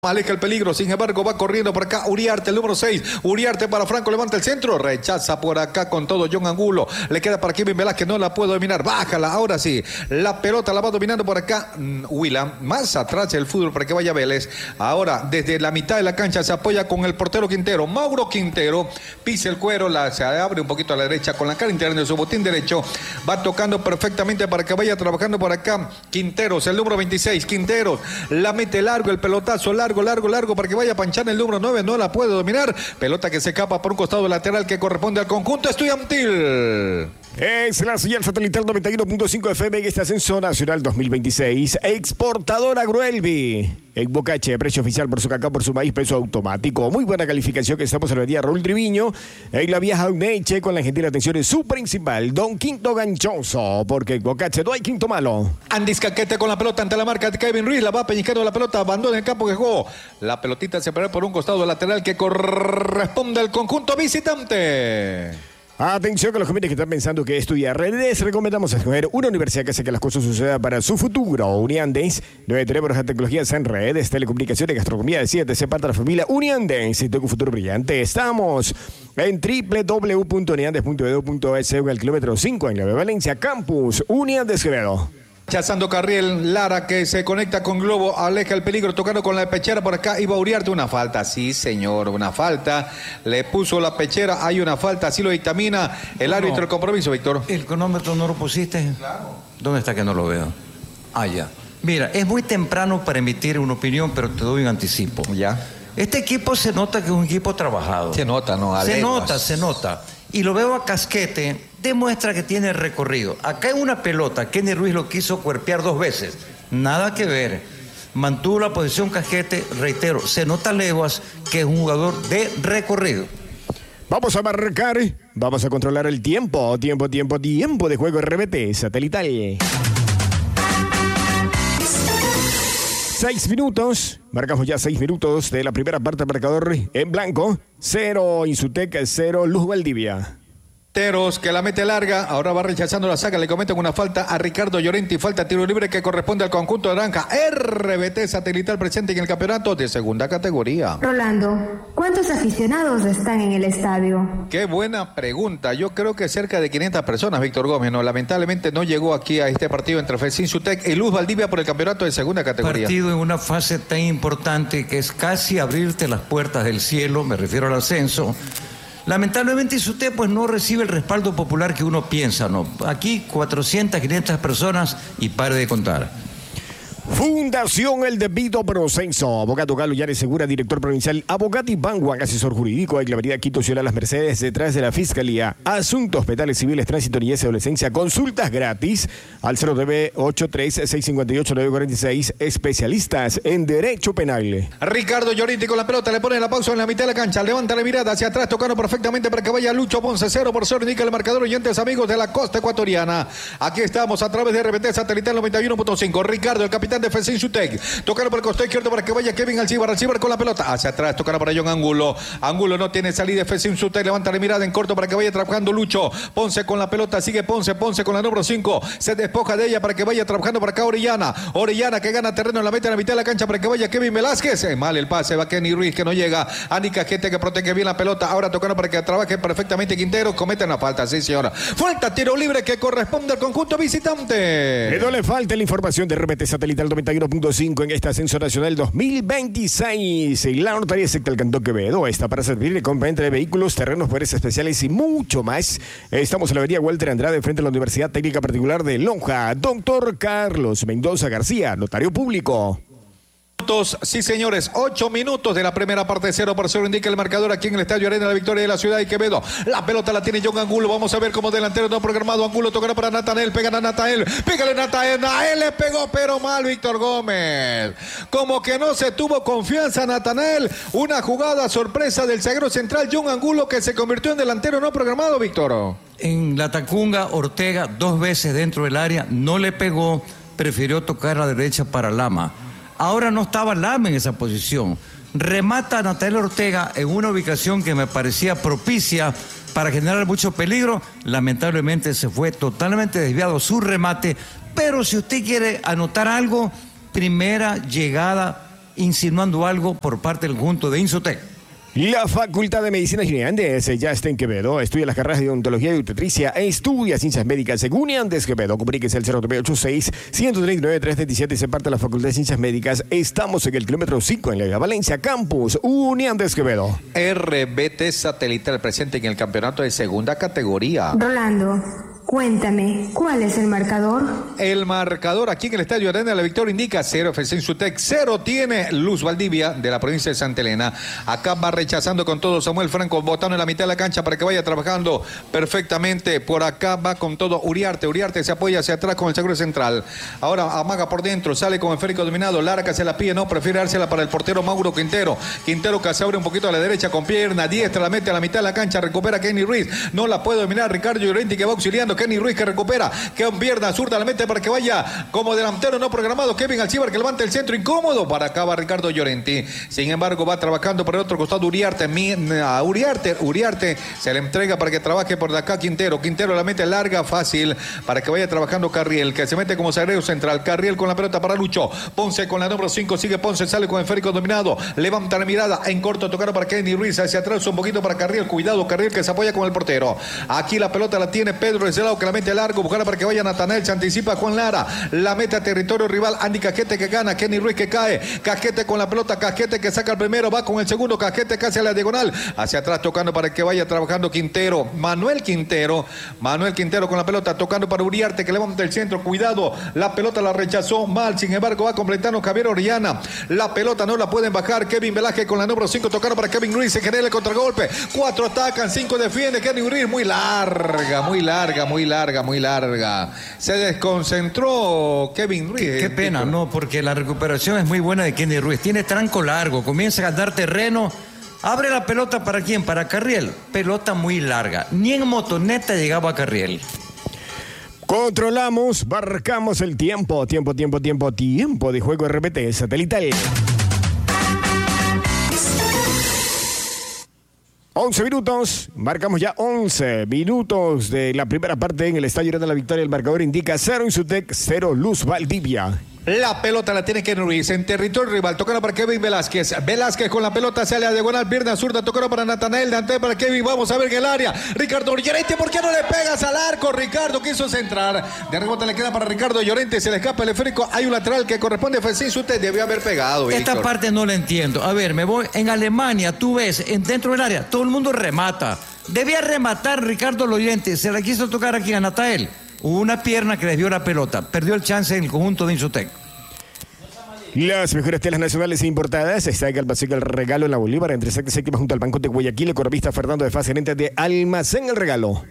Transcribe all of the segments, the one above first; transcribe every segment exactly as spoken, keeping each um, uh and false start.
Aleja el peligro, sin embargo va corriendo por acá Uriarte, el número seis, Uriarte para Franco, levanta el centro, rechaza por acá con todo John Angulo, le queda para Kevin Velázquez, no la puede dominar, bájala, ahora sí, la pelota la va dominando por acá William, más atrás el fútbol para que vaya Vélez, ahora desde la mitad de la cancha se apoya con el portero Quintero, Mauro Quintero, pisa el cuero, la, se abre un poquito a la derecha con la cara interna de su botín derecho, va tocando perfectamente para que vaya trabajando por acá Quinteros, el número veintiséis, Quinteros, la mete largo, el pelotazo largo, Largo, largo, largo para que vaya a panchar el número nueve, no la puede dominar. Pelota que se escapa por un costado lateral que corresponde al conjunto estudiantil. Es la señal satelital noventa y uno punto cinco F M en este ascenso nacional dos mil veintiséis. Exportadora Gruelvi. En Bocache, precio oficial por su cacao, por su maíz, peso automático. Muy buena calificación que estamos en la avenida Raúl Triviño. En la vieja Uneche, con la gentil atención de su principal, Don Quinto Ganchoso. Porque en Bocache no hay quinto malo. Andis Caquete con la pelota ante la marca de Kevin Ruiz. La va peñiscando la pelota, abandona el campo que jugó. La pelotita se pierde por un costado lateral que corresponde al conjunto visitante. Atención con los jóvenes que están pensando que estudiar. Les recomendamos escoger una universidad que hace que las cosas sucedan para su futuro. Uniandes, nueve tenemos las tecnologías en redes, telecomunicaciones, gastronomía de siete, se parte de la familia Uniandes y tengo un futuro brillante. Estamos en doble u doble u doble u punto uniandes punto edu punto es en el kilómetro cinco en la de Valencia Campus. Uniandes Quevedo. Rechazando Carriel, Lara que se conecta con Globo, aleja el peligro, tocando con la pechera por acá, iba a Uriarte, una falta, sí señor, una falta, le puso la pechera, hay una falta, así lo dictamina el no, árbitro del compromiso, Víctor. ¿El cronómetro no lo pusiste? Claro. ¿Dónde está que no lo veo? Ah, ya. Mira, es muy temprano para emitir una opinión, pero te doy un anticipo. Ya. Este equipo se nota que es un equipo trabajado. Se nota, ¿no? Se Aleguas. nota, se nota. Y lo veo a Casquete, demuestra que tiene recorrido. Acá en una pelota, Kenny Ruiz lo quiso cuerpear dos veces. Nada que ver. Mantuvo la posición Casquete, reitero, se nota leguas que es un jugador de recorrido. Vamos a marcar, vamos a controlar el tiempo. Tiempo, tiempo, tiempo de juego R B T satelital. Seis minutos, marcamos ya seis minutos de la primera parte, marcador en blanco. Cero Insutec, cero Luz Valdivia. Teros que la mete larga, ahora va rechazando la saca, le cometen una falta a Ricardo Llorenti, falta tiro libre que corresponde al conjunto de naranja. R B T satelital presente en el campeonato de segunda categoría. Rolando, ¿cuántos aficionados están en el estadio? Qué buena pregunta, yo creo que cerca de quinientas personas, Víctor Gómez, no, lamentablemente no llegó aquí a este partido entre Fesín Insutec y Luz Valdivia por el campeonato de segunda categoría. Partido en una fase tan importante que es casi abrirte las puertas del cielo, me refiero al ascenso. Lamentablemente Insutec pues no recibe el respaldo popular que uno piensa, ¿no? Aquí cuatrocientas, quinientas personas y pare de contar. Fundación El Debido Proceso. Abogado Galo Yares Segura, director provincial. Abogati Banguan, asesor jurídico. En la avenida Quito, Ciudad Las Mercedes, detrás de la Fiscalía. Asuntos penales civiles, tránsito, niñez y adolescencia. Consultas gratis al cero nueve ocho tres, seis cinco ocho, nueve cuatro seis. Especialistas en Derecho Penal. Ricardo Llorenti con la pelota, le pone la pausa en la mitad de la cancha. Levanta la mirada hacia atrás, tocando perfectamente para que vaya Lucho Ponce. Cero por cero, indica el marcador. Oyentes amigos de la costa ecuatoriana. Aquí estamos a través de R B T satelital noventa y uno punto cinco. Ricardo, el capitán de Fesín Insutec, tocando por el costado izquierdo para que vaya Kevin Alcibar, Alcibar con la pelota hacia atrás, tocando para John Angulo, Angulo no tiene salida, Fesín Insutec, levanta la mirada en corto para que vaya trabajando Lucho, Ponce con la pelota, sigue Ponce, Ponce con la número cinco, se despoja de ella para que vaya trabajando por acá Orellana, Orellana que gana terreno en la meta en la mitad de la cancha para que vaya Kevin Velázquez, eh, mal el pase, va Kenny Ruiz que no llega, Andy Cajete que protege bien la pelota, ahora tocando para que trabaje perfectamente Quintero, cometen la falta, sí señora, falta tiro libre que corresponde al conjunto visitante. No le falta la información de R B T satelital noventa y uno punto cinco en este ascenso nacional dos mil veintiséis. Y la notaría secta del Cantón Quevedo está para servir de compra-venta de vehículos, terrenos, poderes especiales y mucho más. Estamos en la avenida Walter Andrade frente a la Universidad Técnica Particular de Lonja. Doctor Carlos Mendoza García, notario público. Sí, señores, ocho minutos de la primera parte, cero por cero indica el marcador aquí en el Estadio Arena, la victoria de la ciudad de Quevedo. La pelota la tiene John Angulo, vamos a ver como delantero no programado. Angulo tocará para Natanel, pegan a Natanel, pégale Natanel, Nael le pegó pero mal Víctor Gómez. Como que no se tuvo confianza Natanel, una jugada sorpresa del zaguero central John Angulo que se convirtió en delantero no programado, Víctor. En la Tacunga, Ortega dos veces dentro del área, no le pegó, prefirió tocar a la derecha para Lama. Ahora no estaba Lama en esa posición. Remata a Natalia Ortega en una ubicación que me parecía propicia para generar mucho peligro. Lamentablemente se fue totalmente desviado su remate. Pero si usted quiere anotar algo, primera llegada insinuando algo por parte del conjunto de Insotec. La Facultad de Medicina Andes ya está en Quevedo. Estudia las carreras de odontología y obstetricia. Estudia ciencias médicas según Andes Quevedo. Comuníquese al cero nueve ocho seis, uno tres nueve, tres tres siete. Se parte de la Facultad de Ciencias Médicas. Estamos en el kilómetro cinco en la Valencia Campus Uniandes Quevedo. R B T Satelital presente en el campeonato de segunda categoría. Rolando, cuéntame, ¿cuál es el marcador? El marcador aquí en el Estadio Arena de la Victoria indica cero F C Insutec, cero tiene Luz Valdivia de la provincia de Santa Elena. Acá va rechazando con todo Samuel Franco, botando en la mitad de la cancha para que vaya trabajando perfectamente. Por acá va con todo Uriarte, Uriarte se apoya hacia atrás con el seguro central. Ahora amaga por dentro, sale con esférico dominado, larga se la pide, no, prefiere dársela para el portero Mauro Quintero. Quintero que se abre un poquito a la derecha con pierna diestra, la mete a la mitad de la cancha, recupera Kenny Ruiz, no la puede dominar Ricardo Llorenti que va auxiliando. Kenny Ruiz que recupera, que con pierna zurda la mete para que vaya como delantero no programado. Kevin Alcibar que levanta el centro incómodo. Para acá va Ricardo Llorenti. Sin embargo, va trabajando por el otro costado Uriarte. A Uriarte, Uriarte se le entrega para que trabaje por de acá Quintero. Quintero la mete larga, fácil, para que vaya trabajando Carriel, que se mete como zaguero central. Carriel con la pelota para Lucho. Ponce con la número cinco, sigue Ponce, sale con el esférico dominado. Levanta la mirada, en corto tocar para Kenny Ruiz. Hacia atrás un poquito para Carriel. Cuidado, Carriel que se apoya con el portero. Aquí la pelota la tiene Pedro de ese lado que la mete largo, buscar para que vaya Natanael, se anticipa Juan Lara, la mete a territorio rival, Andy Casquete que gana, Kenny Ruiz que cae, Casquete con la pelota, Casquete que saca el primero, va con el segundo, Casquete casi a la diagonal, hacia atrás tocando para que vaya trabajando Quintero, Manuel Quintero, Manuel Quintero con la pelota, tocando para Uriarte que levanta el centro, cuidado, la pelota la rechazó mal, sin embargo va completando Javier Orellana, la pelota no la pueden bajar, Kevin Velázquez con la número cinco, tocando para Kevin Ruiz, se genera el contragolpe, cuatro atacan, cinco defiende, Kenny Ruiz, muy larga, muy larga, muy larga, muy larga. Se desconcentró Kevin Ruiz. Qué, qué pena, no, porque la recuperación es muy buena de Kenny Ruiz. Tiene tranco largo, comienza a dar terreno. Abre la pelota para quién, para Carriel. Pelota muy larga. Ni en motoneta llegaba a Carriel. Controlamos, barcamos el tiempo. Tiempo, tiempo, tiempo, tiempo de juego R P T Satelital. once minutos, marcamos ya once minutos de la primera parte en el Estadio de la Victoria. El marcador indica cero Insutec, cero Luz Valdivia. La pelota la tiene Kenny Ruiz en territorio rival, tocando para Kevin Velázquez. Velázquez con la pelota sale a diagonal, pierna zurda, tocando para Natanael, Dante para Kevin. Vamos a ver en el área. Ricardo Llorente, ¿por qué no le pegas al arco? Ricardo quiso centrar. De rebote le queda para Ricardo Llorente, se le escapa el esférico. Hay un lateral que corresponde a F C Insutec, debió haber pegado. Esta Víctor. parte no la entiendo. A ver, me voy. En Alemania, tú ves, en, dentro del área, todo el mundo remata. Debía rematar Ricardo Llorente, se la quiso tocar aquí a Natanael. Hubo una pierna que desvió la pelota, perdió el chance en el conjunto de Insutec. Las mejores telas nacionales e importadas. Está en Almacén El Regalo en la Bolívar, entre sexta y séptima junto al Banco de Guayaquil. Economista Fernando de Faz, gerente de Almacén El Regalo.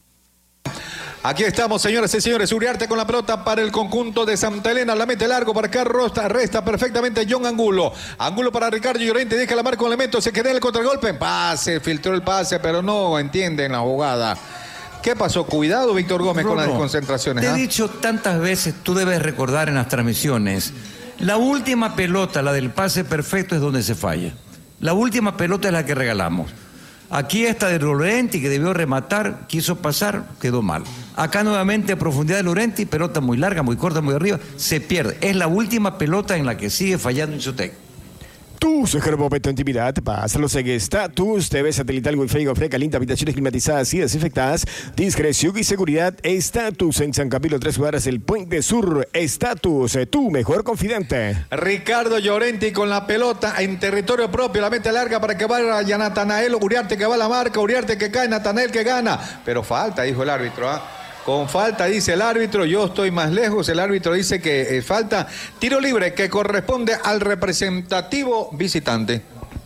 Aquí estamos, señoras y señores. Uriarte con la pelota para el conjunto de Santa Elena. La mete largo para acá. Rosta, resta perfectamente John Angulo. Angulo para Ricardo Llorente. Deja la marca con elemento. Se queda el contragolpe. Pase, filtró el pase, pero no entienden la jugada. ¿Qué pasó? Cuidado, Víctor Gómez, Rono, con las desconcentraciones. Te ¿eh? he dicho tantas veces, tú debes recordar en las transmisiones. La última pelota, la del pase perfecto, es donde se falla. La última pelota es la que regalamos. Aquí esta de Llorenti, que debió rematar, quiso pasar, quedó mal. Acá nuevamente a profundidad de Llorenti, pelota muy larga, muy corta, muy arriba, se pierde. Es la última pelota en la que sigue fallando Insutec. Tu Gerbopeto Intimidad, pásalos en estatus, T V satelital, wifi, gofre, caliente, habitaciones climatizadas y desinfectadas, discreción y seguridad, estatus en San Camilo, tres cuadras, el Puente Sur, estatus, tu mejor confidente. Ricardo Llorenti con la pelota en territorio propio, la mete larga para que vaya Natanael, Uriarte que va a la marca, Uriarte que cae, Natanael que gana, pero falta, dijo el árbitro, ¿ah? ¿eh? Con falta, dice el árbitro, yo estoy más lejos, el árbitro dice que eh, falta tiro libre que corresponde al representativo visitante.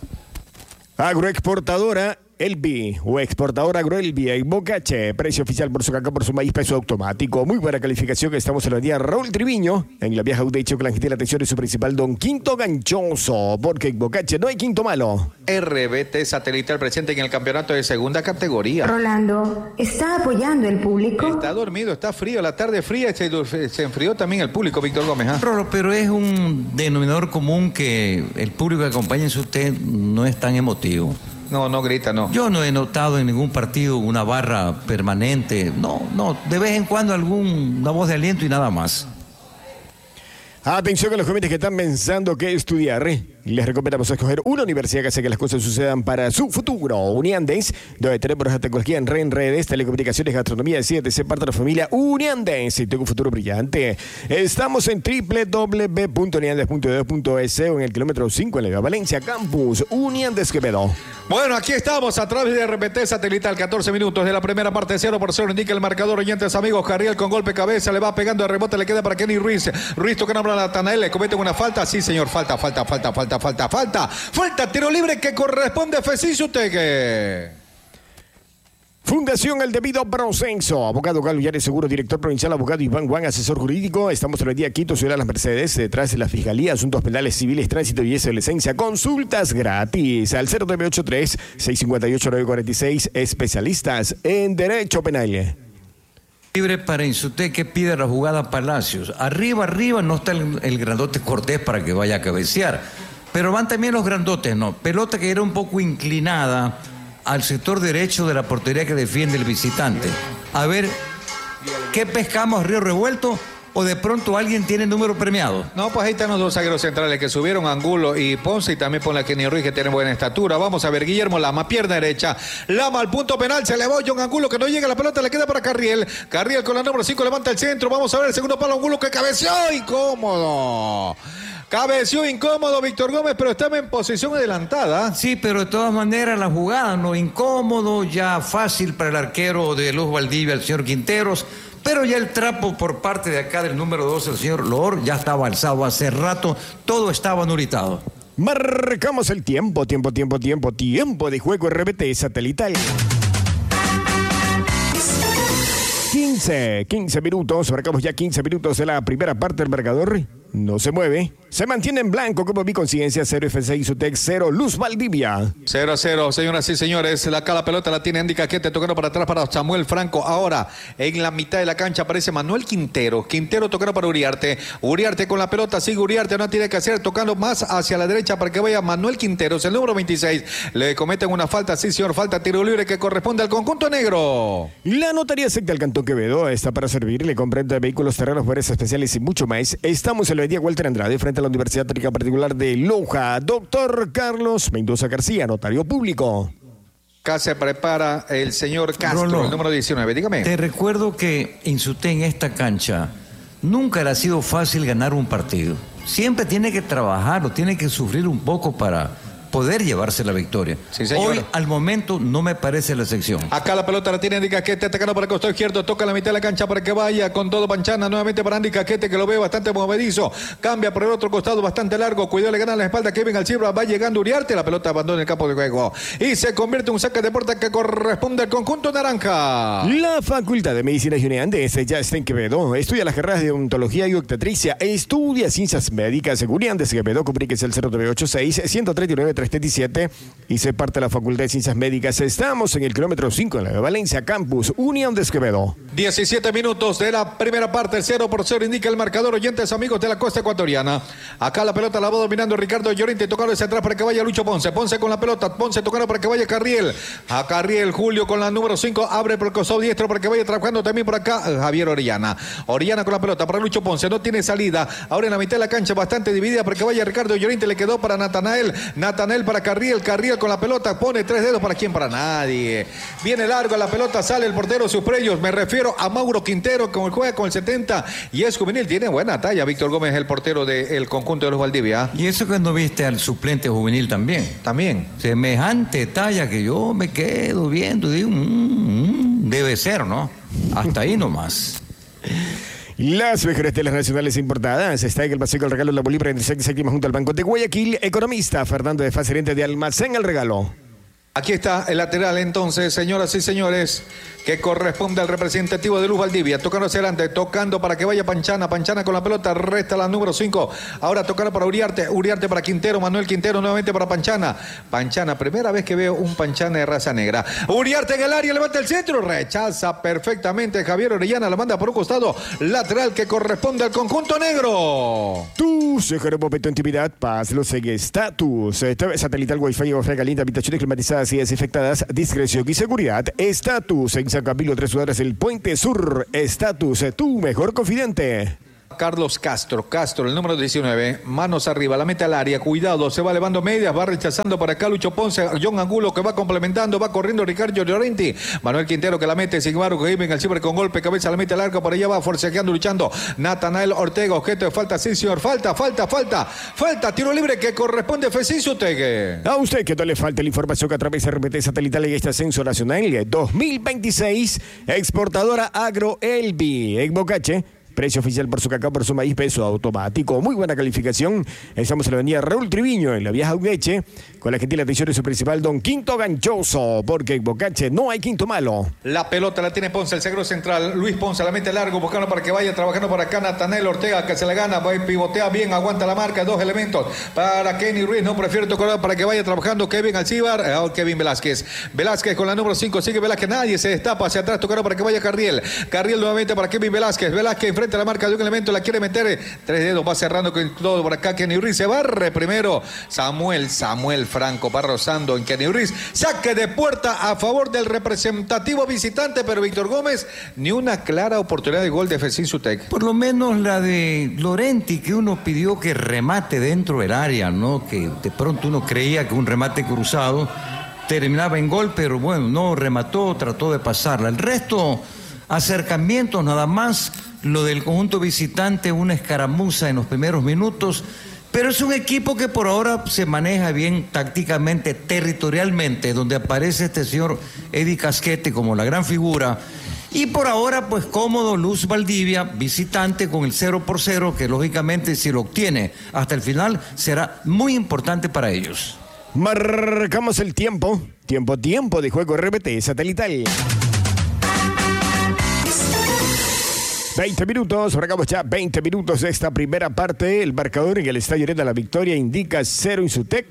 Agroexportadora Elvi o exportadora Agroelvi en Bocache, precio oficial por su cacao, por su maíz, peso automático, muy buena calificación. Estamos en la día Raúl Triviño, en la vieja U D H, con la gentil atención de su principal don Quinto Ganchoso, porque en Bocache no hay quinto malo. R B T Satelital presente en el campeonato de segunda categoría. Rolando, ¿está apoyando el público? Está dormido, está frío, la tarde fría, se, se enfrió también el público, Víctor Gómez. ¿eh? Pero, pero es un denominador común que el público que acompaña en usted no es tan emotivo. No, no grita, no. Yo no he notado en ningún partido una barra permanente. No, no, de vez en cuando alguna voz de aliento y nada más. Atención a los jóvenes que están pensando qué estudiar. Les recomendamos escoger una universidad que hace que las cosas sucedan para su futuro. Uniandes, donde tenemos tecnología en redes, telecomunicaciones, gastronomía, siete, se parte de la familia Uniandes y tengo un futuro brillante. Estamos en doble u doble u doble u punto uniandes punto e d u punto e s o en el kilómetro cinco en la Valencia Campus. Uniandes Quevedo. Bueno, aquí estamos a través de R P T Satelital, catorce minutos de la primera parte, cero por cero, indica el marcador. Oyentes amigos, Carriel con golpe cabeza, le va pegando de rebote, le queda para Kenny Ruiz. Ruiz tocando a Natanael, le cometen una falta. Sí, señor, falta, falta, falta, falta, falta, falta. Falta, tiro libre que corresponde a Fecicio Tegue. Fundación El Debido Proceso. Abogado Galo Yares Seguro, director provincial, abogado Iván Juan, asesor jurídico. Estamos en el día Quito, Ciudad de las Mercedes, detrás de la Fiscalía, Asuntos Penales, Civiles, Tránsito y Adolescencia. Consultas gratis al cero nueve ocho tres, seis cinco ocho, nueve cuatro seis. Especialistas en Derecho Penal. Libre para Insute que pide la jugada Palacios. Arriba, arriba no está el, el grandote Cortés para que vaya a cabecear. Pero van también los grandotes, ¿no? Pelota que era un poco inclinada al sector derecho de la portería que defiende el visitante. A ver, ¿qué pescamos, Río Revuelto? ¿O de pronto alguien tiene número premiado? No, pues ahí están los dos zagueros centrales que subieron, Angulo y Ponce, y también por la Kenny Ruiz, que tiene buena estatura. Vamos a ver, Guillermo Lama, pierna derecha. Lama al punto penal, se elevó John Angulo, que no llega la pelota, le queda para Carriel. Carriel con la número cinco, levanta el centro. Vamos a ver el segundo palo, Angulo que cabeció, incómodo. Cabeció incómodo Víctor Gómez, pero estaba en posición adelantada. Sí, pero de todas maneras la jugada, no incómodo, ya fácil para el arquero de Luz Valdivia, el señor Quinteros. Pero ya el trapo por parte de acá del número dos, el señor Loor, ya estaba alzado hace rato, todo estaba anuritado. Marcamos el tiempo, tiempo, tiempo, tiempo, tiempo de juego R B T Satelital. quince, quince minutos, marcamos ya quince minutos de la primera parte del marcador. No se mueve, se mantiene en blanco como mi conciencia. Cero F C Isutec, cero Luz Valdivia. cero a cero, señoras y señores. Acá la pelota la tiene Andy Caquete, tocando para atrás para Samuel Franco. Ahora, en la mitad de la cancha aparece Manuel Quintero. Quintero tocando para Uriarte. Uriarte con la pelota, sigue Uriarte, no tiene que hacer, tocando más hacia la derecha para que vaya Manuel Quinteros, el número veintiséis. Le cometen una falta, sí señor, falta, tiro libre que corresponde al conjunto negro. La notaría secta del Cantón Quevedo está para servirle, comprende vehículos, terrenos, fueres especiales y mucho más. Estamos en la avenida Walter Andrade, frente a la Universidad Técnica Particular de Loja. Doctor Carlos Mendoza García, notario público. Acá se prepara el señor Castro, Rolo, el número diecinueve, dígame. Te recuerdo que Insute en esta cancha nunca le ha sido fácil ganar un partido. Siempre tiene que trabajar o tiene que sufrir un poco para poder llevarse la victoria. Sí, hoy, al momento, no me parece la sección. Acá la pelota la tiene Andy Caquete, atacando para el costado izquierdo, toca la mitad de la cancha para que vaya con todo Panchana, nuevamente para Andy Caquete, que lo ve bastante movedizo, cambia por el otro costado, bastante largo, cuidado, le gana la espalda Kevin Alcibra, va llegando Uriarte, la pelota abandona el campo de juego y se convierte en un saque de puerta que corresponde al conjunto naranja. La Facultad de Medicina y Uniandes ya está en Quevedo, estudia las carreras de odontología y obstetricia, estudia ciencias médicas en Uniandes Quevedo, comuníquese el cero nueve ocho seis, uno tres nueve, tres tres siete y se parte la Facultad de Ciencias Médicas. Estamos en el kilómetro cinco en la de Valencia Campus, Uniandes Quevedo. diecisiete minutos de la primera parte, cero por cero indica el marcador, oyentes amigos de la costa ecuatoriana. Acá la pelota la va dominando Ricardo Llorente, tocando hacia atrás para que vaya Lucho Ponce. Ponce con la pelota, Ponce tocando para que vaya Carriel. A Carriel, Julio con la número cinco, abre por el costado diestro para que vaya trabajando también por acá Javier Orellana. Orellana con la pelota para Lucho Ponce, no tiene salida. Ahora en la mitad de la cancha bastante dividida para que vaya Ricardo Llorente, le quedó para Natanael. Natanael para Carriel, Carriel con la pelota, pone tres dedos, ¿para quién? Para nadie. Viene largo la pelota, sale el portero Supreyos, me refiero a Mauro Quintero, que juega con el setenta y es juvenil, tiene buena talla. Víctor Gómez, el portero del conjunto de los Valdivia. Y eso cuando viste al suplente juvenil también. También. Semejante talla que yo me quedo viendo y digo, mmm, mmm, debe ser, ¿no? Hasta ahí nomás. Las mejores telas nacionales importadas. Está en el paseo El Regalo de la Bolívar en el séptima junto al Banco de Guayaquil. Economista Fernando de Faz, gerente de Almacén El Regalo. Aquí está el lateral entonces, señoras y señores, que corresponde al representativo de Luz Valdivia, tocando hacia adelante, tocando para que vaya Panchana, Panchana con la pelota, resta la número cinco, ahora tocando para Uriarte, Uriarte para Quintero, Manuel Quintero nuevamente para Panchana, Panchana, primera vez que veo un Panchana de raza negra, Uriarte en el área, levanta el centro, rechaza perfectamente Javier Orellana, la manda por un costado, lateral que corresponde al conjunto negro. Tu Seguro Momento Intimidad, Paz, los sigue estatus, T V satelital, wifi, wifi caliente, habitaciones climatizadas y desinfectadas, discreción y seguridad, estatus en San Camilo, tres cuadras del Puente Sur, estatus, tu mejor confidente. Carlos Castro, Castro, el número diecinueve, manos arriba, la mete al área, cuidado, se va elevando medias, va rechazando por acá Lucho Ponce, John Angulo que va complementando, va corriendo Ricardo Llorenti, Manuel Quintero que la mete, sin embargo que vive en el ciber con golpe, cabeza la mete al arco, por allá va forcejeando, luchando, Natanael Ortega, objeto de falta, sí señor, falta, falta, falta, falta, tiro libre que corresponde a Fecencio Tegue. A usted que no le falta la información que a través de R P T satelital y este ascenso nacional dos mil veintiséis, exportadora Agro Elvi, en Bocache. Precio oficial por su cacao, por su maíz, peso automático. Muy buena calificación. Estamos en la avenida Raúl Triviño, en la vieja Ugueche, con la gentil atención de su principal, don Quinto Ganchoso, porque en Bocache no hay quinto malo. La pelota la tiene Ponce, el seguro central. Luis Ponce la mete largo, buscando para que vaya trabajando por acá. Natanael Ortega, que se la gana, va y pivotea bien, aguanta la marca. Dos elementos para Kenny Ruiz. No prefiere tocar para que vaya trabajando Kevin Alcibar. Oh, Kevin Velázquez. Velázquez con la número cinco. Sigue Velázquez. Nadie se destapa hacia atrás, tocando para que vaya Carriel. Carriel nuevamente para Kevin Velázquez. Velázquez enfrente a la marca de un elemento, la quiere meter, tres dedos, va cerrando con todo por acá, Kenny Ruiz se barre primero, Samuel, Samuel Franco va rozando en Kenny Ruiz, saque de puerta a favor del representativo visitante, pero Víctor Gómez, ni una clara oportunidad de gol de Fecencio Tegue. Por lo menos la de Llorenti, que uno pidió que remate dentro del área, ¿no? Que de pronto uno creía que un remate cruzado terminaba en gol, pero bueno, no remató, trató de pasarla. El resto, acercamientos nada más. Lo del conjunto visitante, una escaramuza en los primeros minutos, pero es un equipo que por ahora se maneja bien tácticamente, territorialmente, donde aparece este señor Eddie Casquete como la gran figura, y por ahora pues cómodo Luz Valdivia, visitante con el cero por cero, que lógicamente si lo obtiene hasta el final será muy importante para ellos. Marcamos el tiempo, tiempo, tiempo de juego R P T satelital. veinte minutos, arrancamos ya veinte minutos de esta primera parte. El marcador en el Estadio Arena La Victoria indica cero Insutec,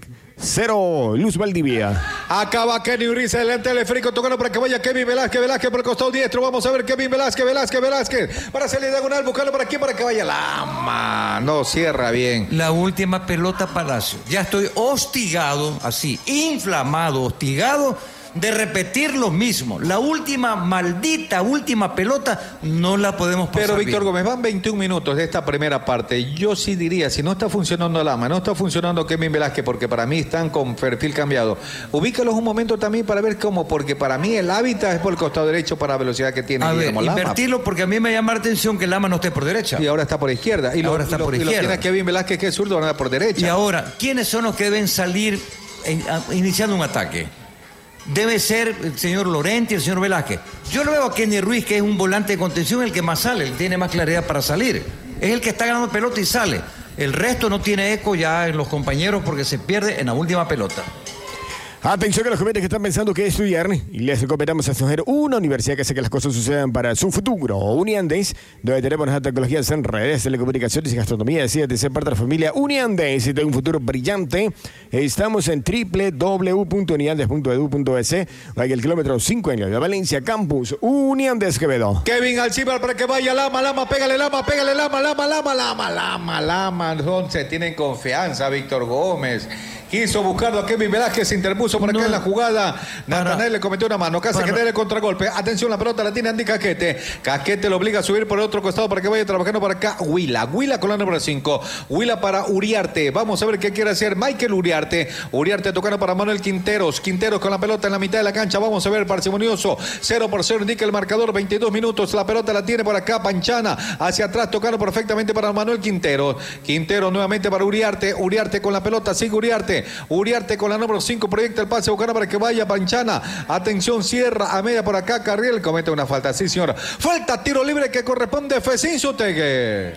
cero Luz Valdivia. Acaba Kenny Ruiz, el teleférico tocando para que vaya Kevin Velázquez, Velázquez por el costado diestro. Vamos a ver Kevin Velázquez, Velázquez, Velázquez. Para salir diagonal, buscando por aquí para que vaya Lama. No cierra bien. La última pelota Palacio. Ya estoy hostigado, así, inflamado, hostigado, de repetir lo mismo. La última maldita última pelota no la podemos pasar. Pero Víctor bien. Gómez, van veintiún minutos de esta primera parte. Yo sí diría, si no está funcionando Lama, no está funcionando Kevin Velázquez, porque para mí están con perfil cambiado, ubícalos un momento también para ver cómo, porque para mí el hábitat es por el costado derecho para la velocidad que tiene. A ver, Lama. invertirlo, porque a mí me llama la atención que Lama no esté por derecha. Y ahora está por izquierda. Y lo, ahora está y lo, por y izquierda. lo tiene Kevin Velázquez, que es zurdo, ahora por derecha. Y ahora, ¿quiénes son los que deben salir en, a, iniciando un ataque? Debe ser el señor Llorenti y el señor Velázquez. Yo lo veo a Kenny Ruiz, que es un volante de contención, el que más sale, él tiene más claridad para salir. Es el que está ganando pelota y sale. El resto no tiene eco ya en los compañeros porque se pierde en la última pelota. Atención a los jóvenes que están pensando qué estudiar y les recomendamos escoger una universidad que hace que las cosas sucedan para su futuro. Uniandes, donde tenemos las tecnologías en redes, telecomunicaciones y gastronomía. Decídete ser parte de la familia Uniandes y de un futuro brillante. Estamos en doble u doble u doble u punto uniandes punto edu punto es. Vaya el kilómetro cinco en la Valencia Campus. Uniandes Quevedo. Kevin Alcibar para que vaya Lama, Lama, pégale Lama, pégale Lama, Lama, Lama, Lama, Lama, Lama. Entonces tienen confianza Víctor Gómez. Quiso buscarlo a Kevin Velázquez, se interpuso por acá no, en la jugada. Natanael le cometió una mano, casi que dé el contragolpe. Atención, la pelota la tiene Andy Casquete. Casquete lo obliga a subir por el otro costado para que vaya trabajando por acá. Huila, Huila con la número cinco. Huila para Uriarte. Vamos a ver qué quiere hacer Michael Uriarte. Uriarte tocando para Manuel Quinteros. Quinteros con la pelota en la mitad de la cancha. Vamos a ver, parsimonioso. cero por cero indica el marcador, veintidós minutos. La pelota la tiene por acá Panchana. Hacia atrás tocando perfectamente para Manuel Quinteros. Quinteros nuevamente para Uriarte. Uriarte con la pelota, sigue Uriarte. Uriarte con la número cinco, proyecta el pase, buscando para que vaya Panchana. Atención, cierra a media por acá. Carriel comete una falta, sí señor. Falta, tiro libre que corresponde a Fecencio Tegue.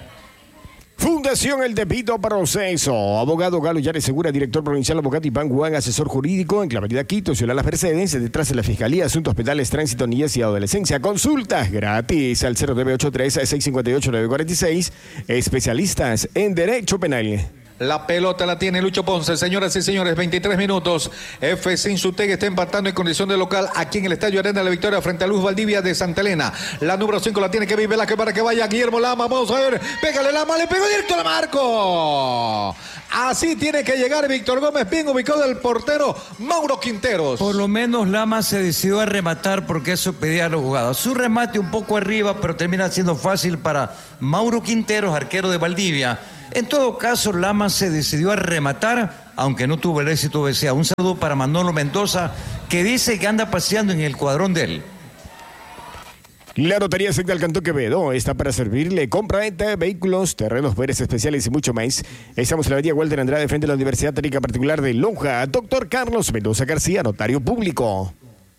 Fundación El Debido Proceso. Abogado Galo Yares Segura, director provincial Abogado Iván Guán, asesor jurídico en Claridad Quito, Ciudad Las Mercedes, detrás de la Fiscalía, Asuntos Penales, Tránsito, Niñez y Adolescencia. Consultas gratis al cero nueve ocho tres, seis cinco ocho, nueve cuatro seis. Especialistas en Derecho Penal. La pelota la tiene Lucho Ponce, señoras y señores, veintitrés minutos. F C Insutec está empatando en condición de local aquí en el Estadio Arena de la Victoria frente a Luz Valdivia de Santa Elena. La número cinco la tiene Kevin Velázquez para que vaya Guillermo Lama. Vamos a ver, pégale Lama, le pegó directo al marco. Así tiene que llegar Víctor Gómez, bien ubicado el portero Mauro Quinteros. Por lo menos Lama se decidió a rematar porque eso pedía la jugada. Su remate un poco arriba, pero termina siendo fácil para Mauro Quinteros, arquero de Valdivia. En todo caso, Lama se decidió a rematar, aunque no tuvo el éxito que sea. Un saludo para Manolo Mendoza, que dice que anda paseando en el cuadrón de él. La Notaría Secta del Cantón Quevedo está para servirle compra-venta de vehículos, terrenos, poderes especiales y mucho más. Estamos en la avenida Walter Andrade, frente a la Universidad Técnica Particular de Loja. Doctor Carlos Mendoza García, notario público.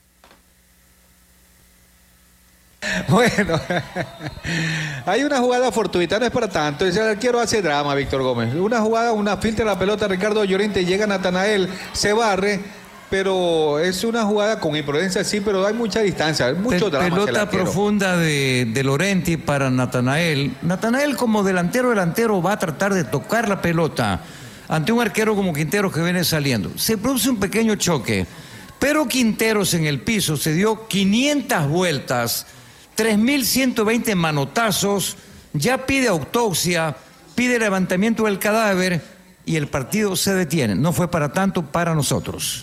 Bueno, hay una jugada fortuita, no es para tanto. El arquero hace drama, Víctor Gómez. Una jugada, una filtra la pelota, Ricardo Llorente, llega Natanael, se barre, pero es una jugada con imprudencia, sí, pero hay mucha distancia, hay mucho drama. Pelota profunda de, de Llorente para Natanael. Natanael como delantero delantero va a tratar de tocar la pelota ante un arquero como Quinteros que viene saliendo. Se produce un pequeño choque, pero Quinteros en el piso se dio quinientas vueltas, tres mil ciento veinte manotazos, ya pide autopsia, pide levantamiento del cadáver y el partido se detiene. No fue para tanto para nosotros.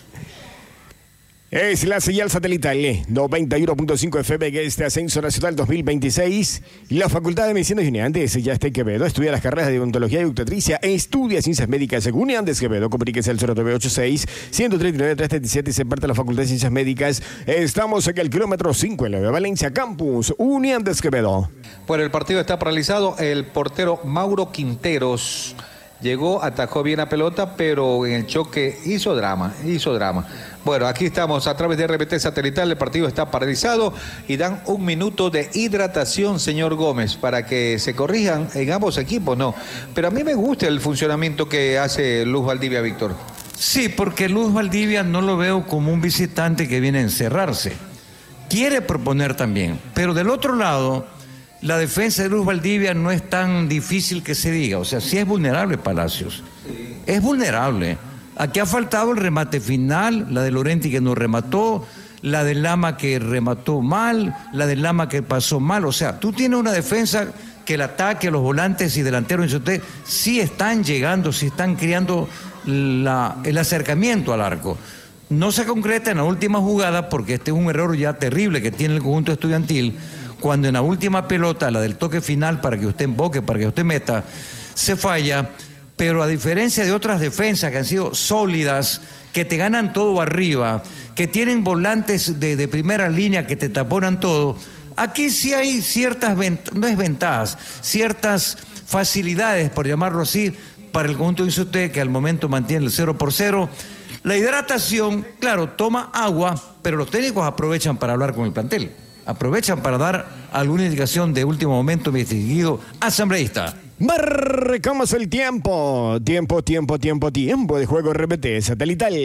Es la señal satelital noventa y uno punto cinco F M que este ascenso nacional dos mil veintiséis. La Facultad de Medicina de Uniandes ya está en Quevedo. Estudia las carreras de odontología y obstetricia. Estudia ciencias médicas en Uniandes Quevedo. Comuníquese al cero nueve ocho seis, uno tres nueve, tres tres siete y se parte de la Facultad de Ciencias Médicas. Estamos en el kilómetro cinco en la de Valencia Campus, Uniandes Quevedo. Bueno, el partido está paralizado. El portero Mauro Quinteros llegó, atajó bien la pelota, pero en el choque hizo drama, hizo drama. Bueno, aquí estamos a través de R B T satelital, el partido está paralizado y dan un minuto de hidratación, señor Gómez, para que se corrijan en ambos equipos, ¿no? Pero a mí me gusta el funcionamiento que hace Luz Valdivia, Víctor. Sí, porque Luz Valdivia no lo veo como un visitante que viene a encerrarse. Quiere proponer también, pero del otro lado, la defensa de Luz Valdivia no es tan difícil que se diga. O sea, sí es vulnerable Palacios. Es vulnerable. Aquí ha faltado el remate final, la de Llorente que no remató, la de Lama que remató mal, la de Lama que pasó mal. O sea, tú tienes una defensa que el ataque, los volantes y delanteros en usted sí están llegando, sí están creando la, el acercamiento al arco. No se concreta en la última jugada porque este es un error ya terrible que tiene el conjunto estudiantil, cuando en la última pelota, la del toque final para que usted emboque, para que usted meta, se falla. Pero a diferencia de otras defensas que han sido sólidas, que te ganan todo arriba, que tienen volantes de, de primera línea que te taponan todo, aquí sí hay ciertas, no es ventajas, ciertas facilidades, por llamarlo así, para el conjunto de Insutec, que al momento mantiene el cero por cero. La hidratación, claro, toma agua, pero los técnicos aprovechan para hablar con el plantel, aprovechan para dar alguna indicación de último momento, mi distinguido asambleísta. Marcamos el tiempo. Tiempo, tiempo, tiempo, tiempo de juego R B T satelital.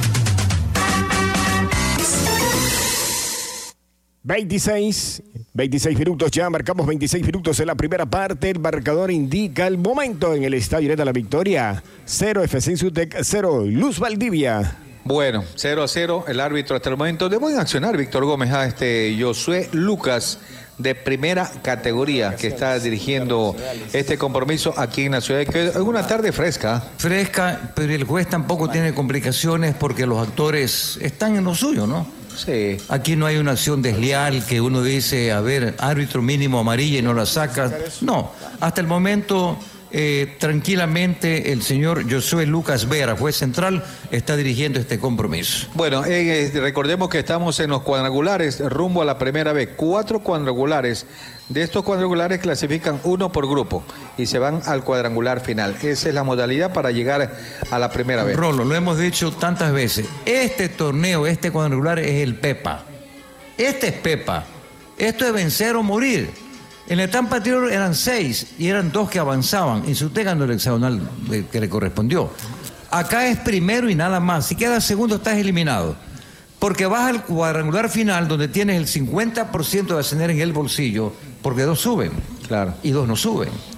veintiséis, veintiséis minutos ya, marcamos veintiséis minutos en la primera parte. El marcador indica el momento en el Estadio Arena La Victoria. cero F C Insutec, cero Luz Valdivia. Bueno, cero a cero el árbitro hasta el momento. De buen accionar, Víctor Gómez, a este Josué Lucas, de primera categoría, que está dirigiendo este compromiso aquí en la ciudad de Quevedo. Es una tarde fresca. Fresca, pero el juez tampoco tiene complicaciones porque los actores están en lo suyo, ¿no? Sí. Aquí no hay una acción desleal que uno dice, a ver, árbitro mínimo amarilla y no la saca. No, hasta el momento... Eh, tranquilamente el señor Josué Lucas Vera, juez central, está dirigiendo este compromiso. Bueno, eh, recordemos que estamos en los cuadrangulares rumbo a la primera vez. Cuatro cuadrangulares. De estos cuadrangulares clasifican uno por grupo y se van al cuadrangular final. Esa es la modalidad para llegar a la primera vez. Rolo, lo hemos dicho tantas veces. Este torneo, este cuadrangular es el Pepa. Este es Pepa. Esto es vencer o morir. En la etapa anterior eran seis y eran dos que avanzaban. Insutec ganó el hexagonal que le correspondió. Acá es primero y nada más. Si quedas segundo estás eliminado. Porque vas al cuadrangular final donde tienes el cincuenta por ciento de ascender en el bolsillo, porque dos suben. Claro. Y dos no suben.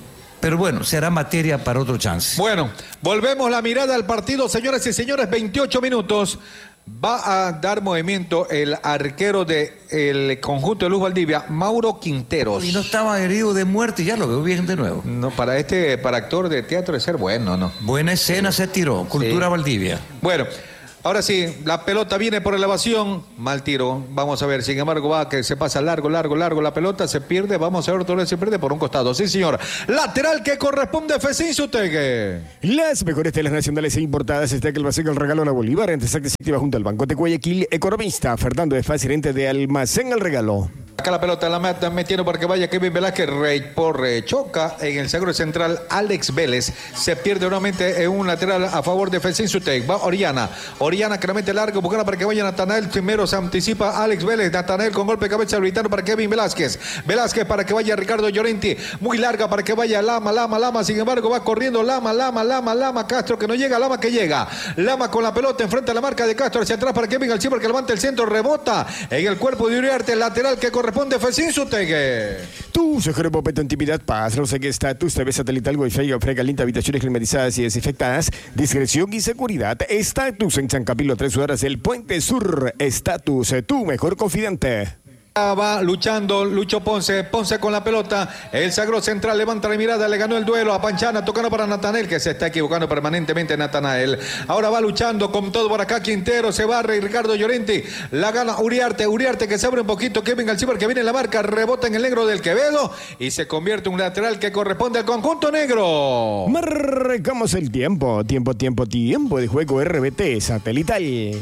Pero bueno, será materia para otro chance. Bueno, volvemos la mirada al partido, señoras y señores, veintiocho minutos. Va a dar movimiento el arquero del conjunto de Luz Valdivia, Mauro Quinteros. Y no estaba herido de muerte, ya lo veo bien de nuevo. No, para este, para actor de teatro de ser bueno, ¿no? Buena escena se tiró, Cultura Sí. Valdivia. Bueno, ahora sí, la pelota viene por elevación, mal tiro, vamos a ver, sin embargo va que se pasa largo, largo, largo, la pelota se pierde, vamos a ver otra vez se pierde por un costado, sí señor, lateral que corresponde a Fesín Sutegue. Las mejores telas nacionales e importadas está que el Almacén El Regalo La Bolívar, entre Saque Activa junto al Banco de Guayaquil, economista Fernando de Faz, gerente de Almacén El Regalo. Acá la pelota la meta metiendo para que vaya Kevin Velázquez, rey por eh, choca en el seguro central Alex Vélez, se pierde nuevamente en un lateral a favor de Fesín Sutegue, va Oriana, Oriana que la mete largo, buscando para que vaya Natanael, primero se anticipa Alex Vélez, Natanael con golpe de cabeza habilitando para Kevin Velázquez, Velázquez para que vaya Ricardo Llorenti, muy larga para que vaya Lama, Lama, Lama, sin embargo va corriendo Lama, Lama, Lama, Lama, Castro que no llega, Lama que llega, Lama con la pelota enfrente a la marca de Castro, hacia atrás para Kevin Alcibar que levanta el centro, rebota en el cuerpo de Uriarte, lateral que corresponde a Fesín Sutegue. Tu seguro Popeto Intimidad Paz, no sé qué estatus, T V satelital, Wi-Fi, ofrece caliente, habitaciones climatizadas y desinfectadas, discreción y seguridad, estatus en San Camilo, tres horas del Puente Sur, estatus, tu mejor confidente. Va luchando Lucho Ponce, Ponce con la pelota, el sagro central levanta la mirada, le ganó el duelo a Panchana, tocando para Natanael, que se está equivocando permanentemente Natanael, ahora va luchando con todo por acá, Quintero, se barre y Ricardo Llorenti, la gana Uriarte, Uriarte que se abre un poquito, Kevin Alcibar que viene en la marca, rebota en el negro del Quevedo y se convierte en un lateral que corresponde al conjunto negro. Marcamos el tiempo, tiempo, tiempo, tiempo de juego R B T satelital.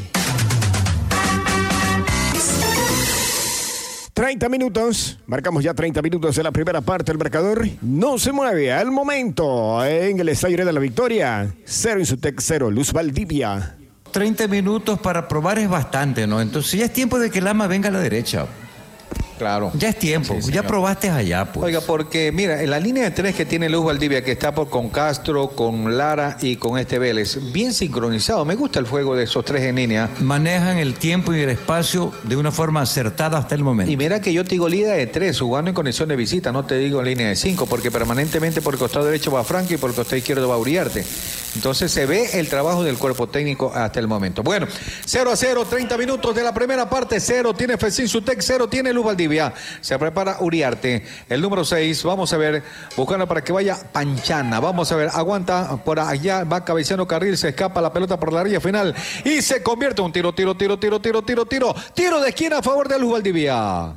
treinta minutos, marcamos ya treinta minutos de la primera parte del marcador. No se mueve al momento en el Estadio de la Victoria. Cero Insutec, cero Luz Valdivia. treinta minutos para probar es bastante, ¿no? Entonces ya es tiempo de que Lama venga a la derecha. Claro. Ya es tiempo, Sí, ya señor. probaste allá, pues. Oiga, porque mira, en la línea de tres que tiene Luz Valdivia, que está por, con Castro, con Lara y con este Vélez, bien sincronizado. Me gusta el juego de esos tres en línea. Manejan el tiempo y el espacio de una forma acertada hasta el momento. Y mira que yo te digo línea de tres, jugando en condición de visita, no te digo en línea de cinco, porque permanentemente por el costado derecho va Franco y por el costado izquierdo va Uriarte. Entonces se ve el trabajo del cuerpo técnico hasta el momento. Bueno, cero a cero, treinta minutos de la primera parte, cero tiene Fesín Sutegue, cero tiene Luz Valdivia. Se prepara Uriarte, el número seis, vamos a ver, buscando para que vaya Panchana, vamos a ver, aguanta por allá, va cabeceando carril, se escapa la pelota por la raya final y se convierte en un tiro, tiro, tiro, tiro, tiro, tiro, tiro, tiro de esquina a favor de Luz Valdivia.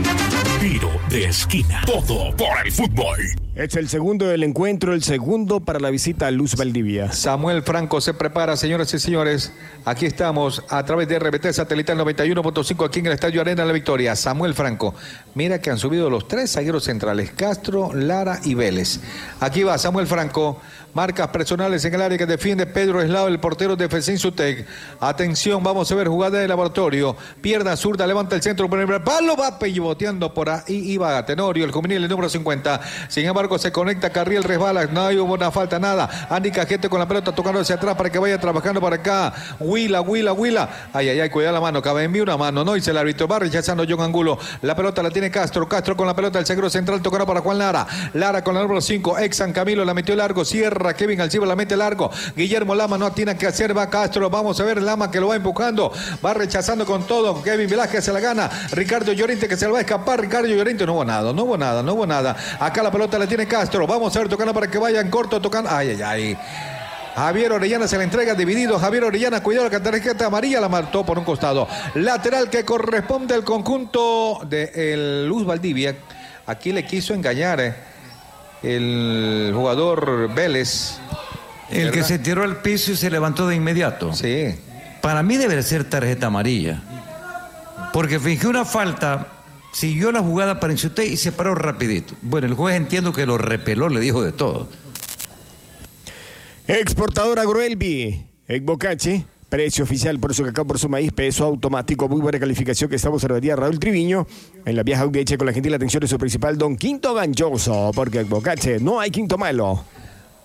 Tiro de esquina. Todo por el fútbol. Es el segundo del encuentro, el segundo para la visita a Luz Valdivia. Samuel Franco se prepara, señoras y señores. Aquí estamos a través de R B T Satelital noventa y uno punto cinco aquí en el Estadio Arena La Victoria. Samuel Franco. Mira que han subido los tres zagueros centrales, Castro, Lara y Vélez. Aquí va Samuel Franco. Marcas personales en el área que defiende Pedro Eslao, el portero de Fesín Sutegue. Atención, vamos a ver jugada de laboratorio. Pierna zurda, levanta el centro por el palo, va pivoteando por ahí. Iba Tenorio, el juvenil, el número cincuenta. Sin embargo, se conecta Carriel, resbala. No hay una falta, nada. Andy Cajete con la pelota tocando hacia atrás para que vaya trabajando para acá. Huila, Huila, Huila. Ay, ay, ay, cuidado la mano. Cabe envío una mano. No dice el árbitro. Va rechazando John Angulo. La pelota la tiene Castro. Castro con la pelota, el seguro central tocando para Juan Lara. Lara con la número cinco. Ex San Camilo la metió largo. Cierra. Kevin Alcibar la mete largo. Guillermo Lama no tiene que hacer. Va Castro. Vamos a ver Lama que lo va empujando. Va rechazando con todo. Kevin Velázquez se la gana. Ricardo Llorente que se le va a escapar. Ricardo Llorente no hubo nada. No hubo nada. No hubo nada. Acá la pelota la tiene Castro. Vamos a ver tocando para que vaya en corto. Tocando. Ay, ay, ay. Javier Orellana se la entrega dividido. Javier Orellana, cuidado, la tarjeta amarilla la marcó por un costado. Lateral que corresponde al conjunto de Luz Valdivia. Aquí le quiso engañar eh, el jugador Vélez. El ¿verdad? que se tiró al piso y se levantó de inmediato. Sí. Para mí debe ser tarjeta amarilla. Porque fingió una falta, siguió la jugada para Insutec y se paró rapidito. Bueno, el juez entiendo que lo repeló, le dijo de todo. Exportadora Agroelvi, Egbocache, precio oficial por su cacao, por su maíz, peso automático, muy buena calificación que estamos en Raúl Triviño, en la vieja Udeche con la gentil atención de su principal don Quinto Ganchoso, porque Egbocache no hay quinto malo.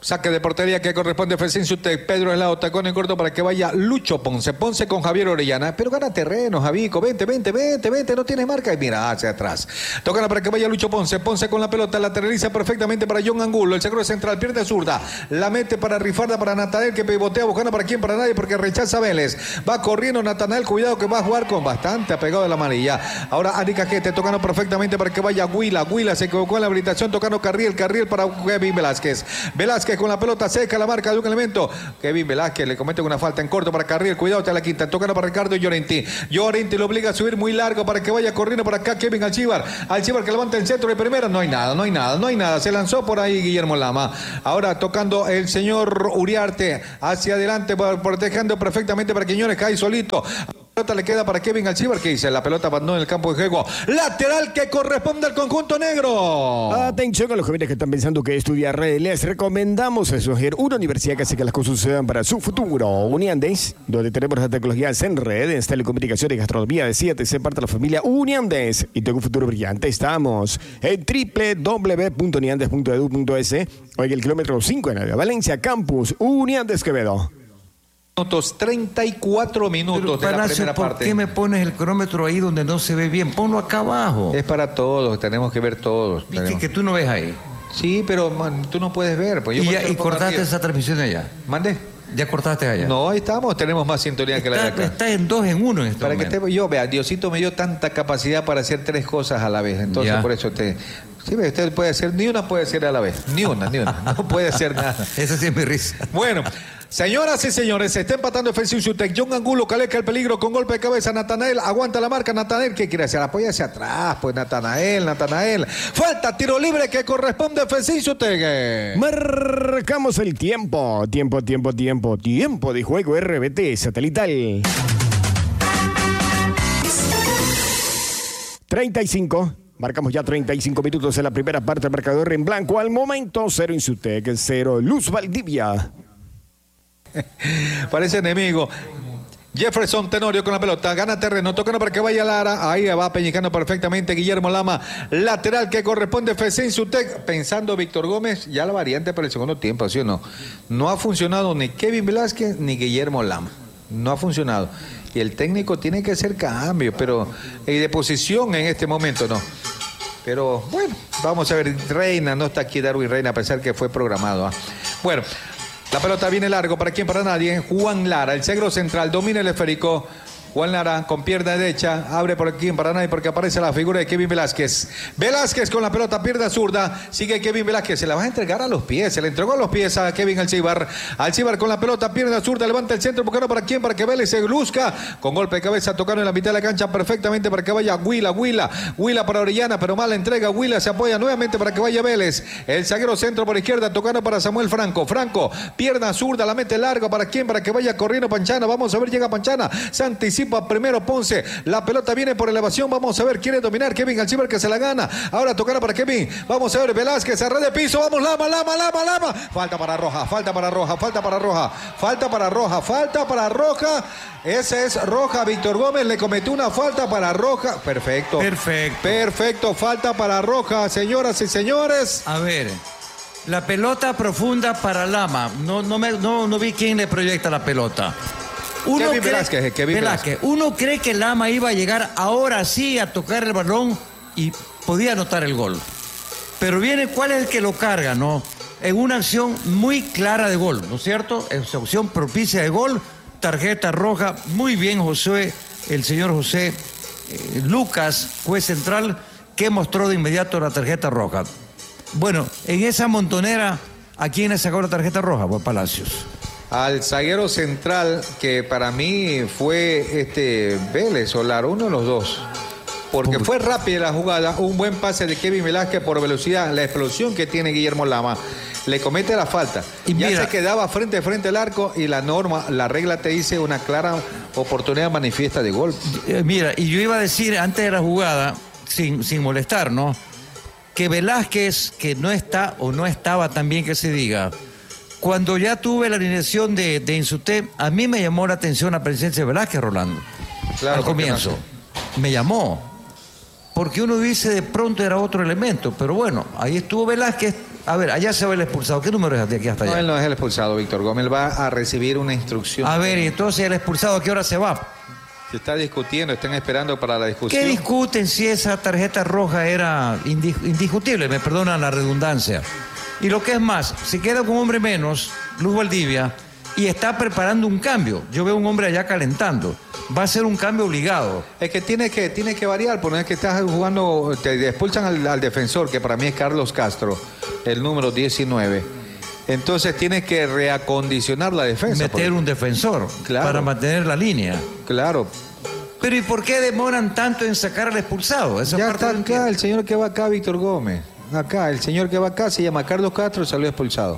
Saque de portería que corresponde a Fesenciutec. Pedro Helado, tacón en corto para que vaya Lucho Ponce. Ponce con Javier Orellana. Pero gana terreno, Javico. Vente, vente, vente, vente. No tiene marca. Y mira, hacia atrás. Tocan para que vaya Lucho Ponce. Ponce con la pelota. Lateraliza perfectamente para John Angulo. El seguro central pierde zurda. La mete para Rifarda, para Natanael, que pivotea buscando para quién, para nadie, porque rechaza Vélez. Va corriendo Natanael. Cuidado que va a jugar con bastante apegado de la amarilla. Ahora Ari Cajete tocando perfectamente para que vaya Huila. Huila se equivocó en la habilitación. Tocando Carriel. Carriel para Kevin Velázquez. Velázquez con la pelota seca, la marca de un elemento. Kevin Velázquez le comete una falta en corto para Carriel. Cuidado, te la quita. Tocando para Ricardo Llorenti. Llorenti lo obliga a subir muy largo para que vaya corriendo para acá Kevin Alcibar. Alcibar que levanta el centro de primera. No hay nada, no hay nada, no hay nada. Se lanzó por ahí Guillermo Lama. Ahora tocando el señor Uriarte hacia adelante, protegiendo perfectamente para Quiñones. Cae solito. La pelota le queda para Kevin Alcibar, que dice, la pelota abandonó en el campo de juego. Lateral que corresponde al conjunto negro. Atención a los jóvenes que están pensando que estudiar red. Les recomendamos escoger una universidad que hace que las cosas sucedan para su futuro. Uniandes, donde tenemos las tecnologías en redes, telecomunicaciones, gastronomía de siete. Se parte de la familia Uniandes y tengo un futuro brillante. Estamos en doble u doble u doble u punto uniandes punto edu punto es. Hoy el kilómetro cinco en la Valencia Campus Uniandes Quevedo. Minutos, treinta y cuatro minutos Pero, de la Palacio, primera ¿por parte. qué me pones el cronómetro ahí donde no se ve bien? Ponlo acá abajo. Es para todos, tenemos que ver todos. Viste tenemos... que tú no ves ahí. Sí, pero man, tú no puedes ver. Pues yo y por ya, qué lo y pongo cortaste aquí. esa transmisión de allá. ¿Mande? Ya cortaste allá. No, ahí estamos, tenemos más sintonía que la de Está, acá. está en dos en uno en este Para que momento. te, yo vea, Diosito me dio tanta capacidad para hacer tres cosas a la vez. Entonces, Ya. por eso te. Sí, ve, usted puede hacer, ni una puede hacer a la vez. Ni una, ni una. No puede hacer nada. Esa sí es mi risa. Bueno, señoras y señores, se está empatando Fesenciutec. John Angulo, Caleca el peligro con golpe de cabeza. Natanael aguanta la marca. Natanael, ¿qué quiere hacer? Apoya hacia atrás. Pues Natanael, Natanael. Falta, tiro libre que corresponde a Fesenciutec. Marcamos el tiempo. Tiempo, tiempo, tiempo. Tiempo de juego R B T satelital. treinta y cinco. Marcamos ya treinta y cinco minutos en la primera parte. El marcador en blanco. Al momento, cero Insutec, cero Luz Valdivia. Parece enemigo. Jefferson Tenorio con la pelota, gana terreno, tocando para que vaya Lara, ahí va peñicando perfectamente Guillermo Lama, lateral que corresponde a Fesenciutec, pensando Víctor Gómez, ya la variante para el segundo tiempo, ¿sí o no? No ha funcionado ni Kevin Velázquez ni Guillermo Lama, no ha funcionado, y el técnico tiene que hacer cambios, pero y de posición en este momento no. Pero bueno, vamos a ver, Reina, no está aquí Darwin Reina, a pesar que fue programado. ¿eh? Bueno, la pelota viene largo, ¿para quién? Para nadie. Juan Lara, el segro central, domina el esférico. Juan Lara con pierna derecha, abre por aquí para nadie porque aparece la figura de Kevin Velázquez. Velázquez con la pelota, pierna zurda, sigue Kevin Velázquez, se la va a entregar a los pies, se le entregó a los pies a Kevin Alcibar. Alcibar con la pelota, pierna zurda, levanta el centro, buscando para quién, para que Vélez se luzca, con golpe de cabeza, tocando en la mitad de la cancha perfectamente para que vaya Huila, Huila, Huila para Orellana, pero mala entrega, Huila se apoya nuevamente para que vaya Vélez. El zaguero centro por izquierda, tocando para Samuel Franco, Franco, pierna zurda, la mete larga, para quién, para que vaya corriendo Panchana, vamos a ver, llega Panchana, se anticipa primero Ponce, la pelota viene por elevación, vamos a ver, quiere dominar Kevin Alcibar que se la gana, ahora tocará para Kevin, vamos a ver, Velázquez, a red de piso, vamos, Lama, Lama, Lama, Lama, falta para Roja, falta para Roja, falta para Roja, falta para Roja, falta para Roja, esa es Roja, Víctor Gómez le cometió una falta para Roja, perfecto, Perfecto. perfecto, falta para Roja, señoras y señores. A ver, la pelota profunda para Lama, no, no, me, no, no vi quién le proyecta la pelota. Uno Kevin cree, Velázquez, Kevin Velázquez. Uno cree que Lama iba a llegar ahora sí a tocar el balón y podía anotar el gol. Pero viene cuál es el que lo carga, ¿no? En una acción muy clara de gol, ¿no es cierto? Es opción propicia de gol, tarjeta roja, muy bien José, el señor José eh, Lucas, juez central, que mostró de inmediato la tarjeta roja. Bueno, en esa montonera, ¿a quién le sacó la tarjeta roja? Pues Palacios. Al zaguero central, que para mí fue este Vélez o Lara, uno de los dos. Porque fue rápida la jugada, un buen pase de Kevin Velázquez por velocidad, la explosión que tiene Guillermo Lama. Le comete la falta. Y ya mira, se quedaba frente a frente al arco y la norma, la regla te dice una clara oportunidad manifiesta de gol. Eh, mira, y yo iba a decir antes de la jugada, sin, sin molestar, ¿no? Que Velázquez, que no está o no estaba tan bien que se diga, cuando ya tuve la alineación de, de Insutec, a mí me llamó la atención la presencia de Velázquez, Rolando. Claro, al ¿por qué comienzo. no? Me llamó. Porque uno dice de pronto era otro elemento, pero bueno, ahí estuvo Velázquez A ver, allá se va el expulsado. ¿Qué número es de aquí hasta allá? No, él no es el expulsado, Víctor Gómez. Él va a recibir una instrucción. A ver, y entonces el expulsado, ¿a qué hora se va? Se está discutiendo, están esperando para la discusión. ¿Qué discuten si esa tarjeta roja era indis- indiscutible? Me perdonan la redundancia. Y lo que es más, si queda con un hombre menos, Luz Valdivia, y está preparando un cambio. Yo veo un hombre allá calentando. Va a ser un cambio obligado. Es que tiene que, tiene que variar, porque no es que estás jugando, te expulsan al, al defensor, que para mí es Carlos Castro, el número diecinueve. Entonces tienes que reacondicionar la defensa. Meter porque... un defensor Claro. para mantener la línea. Claro. Pero ¿y por qué demoran tanto en sacar al expulsado? Esa Ya parte está no acá entiendo. el señor que va acá, Víctor Gómez. Acá, el señor que va acá se llama Carlos Castro, salió expulsado.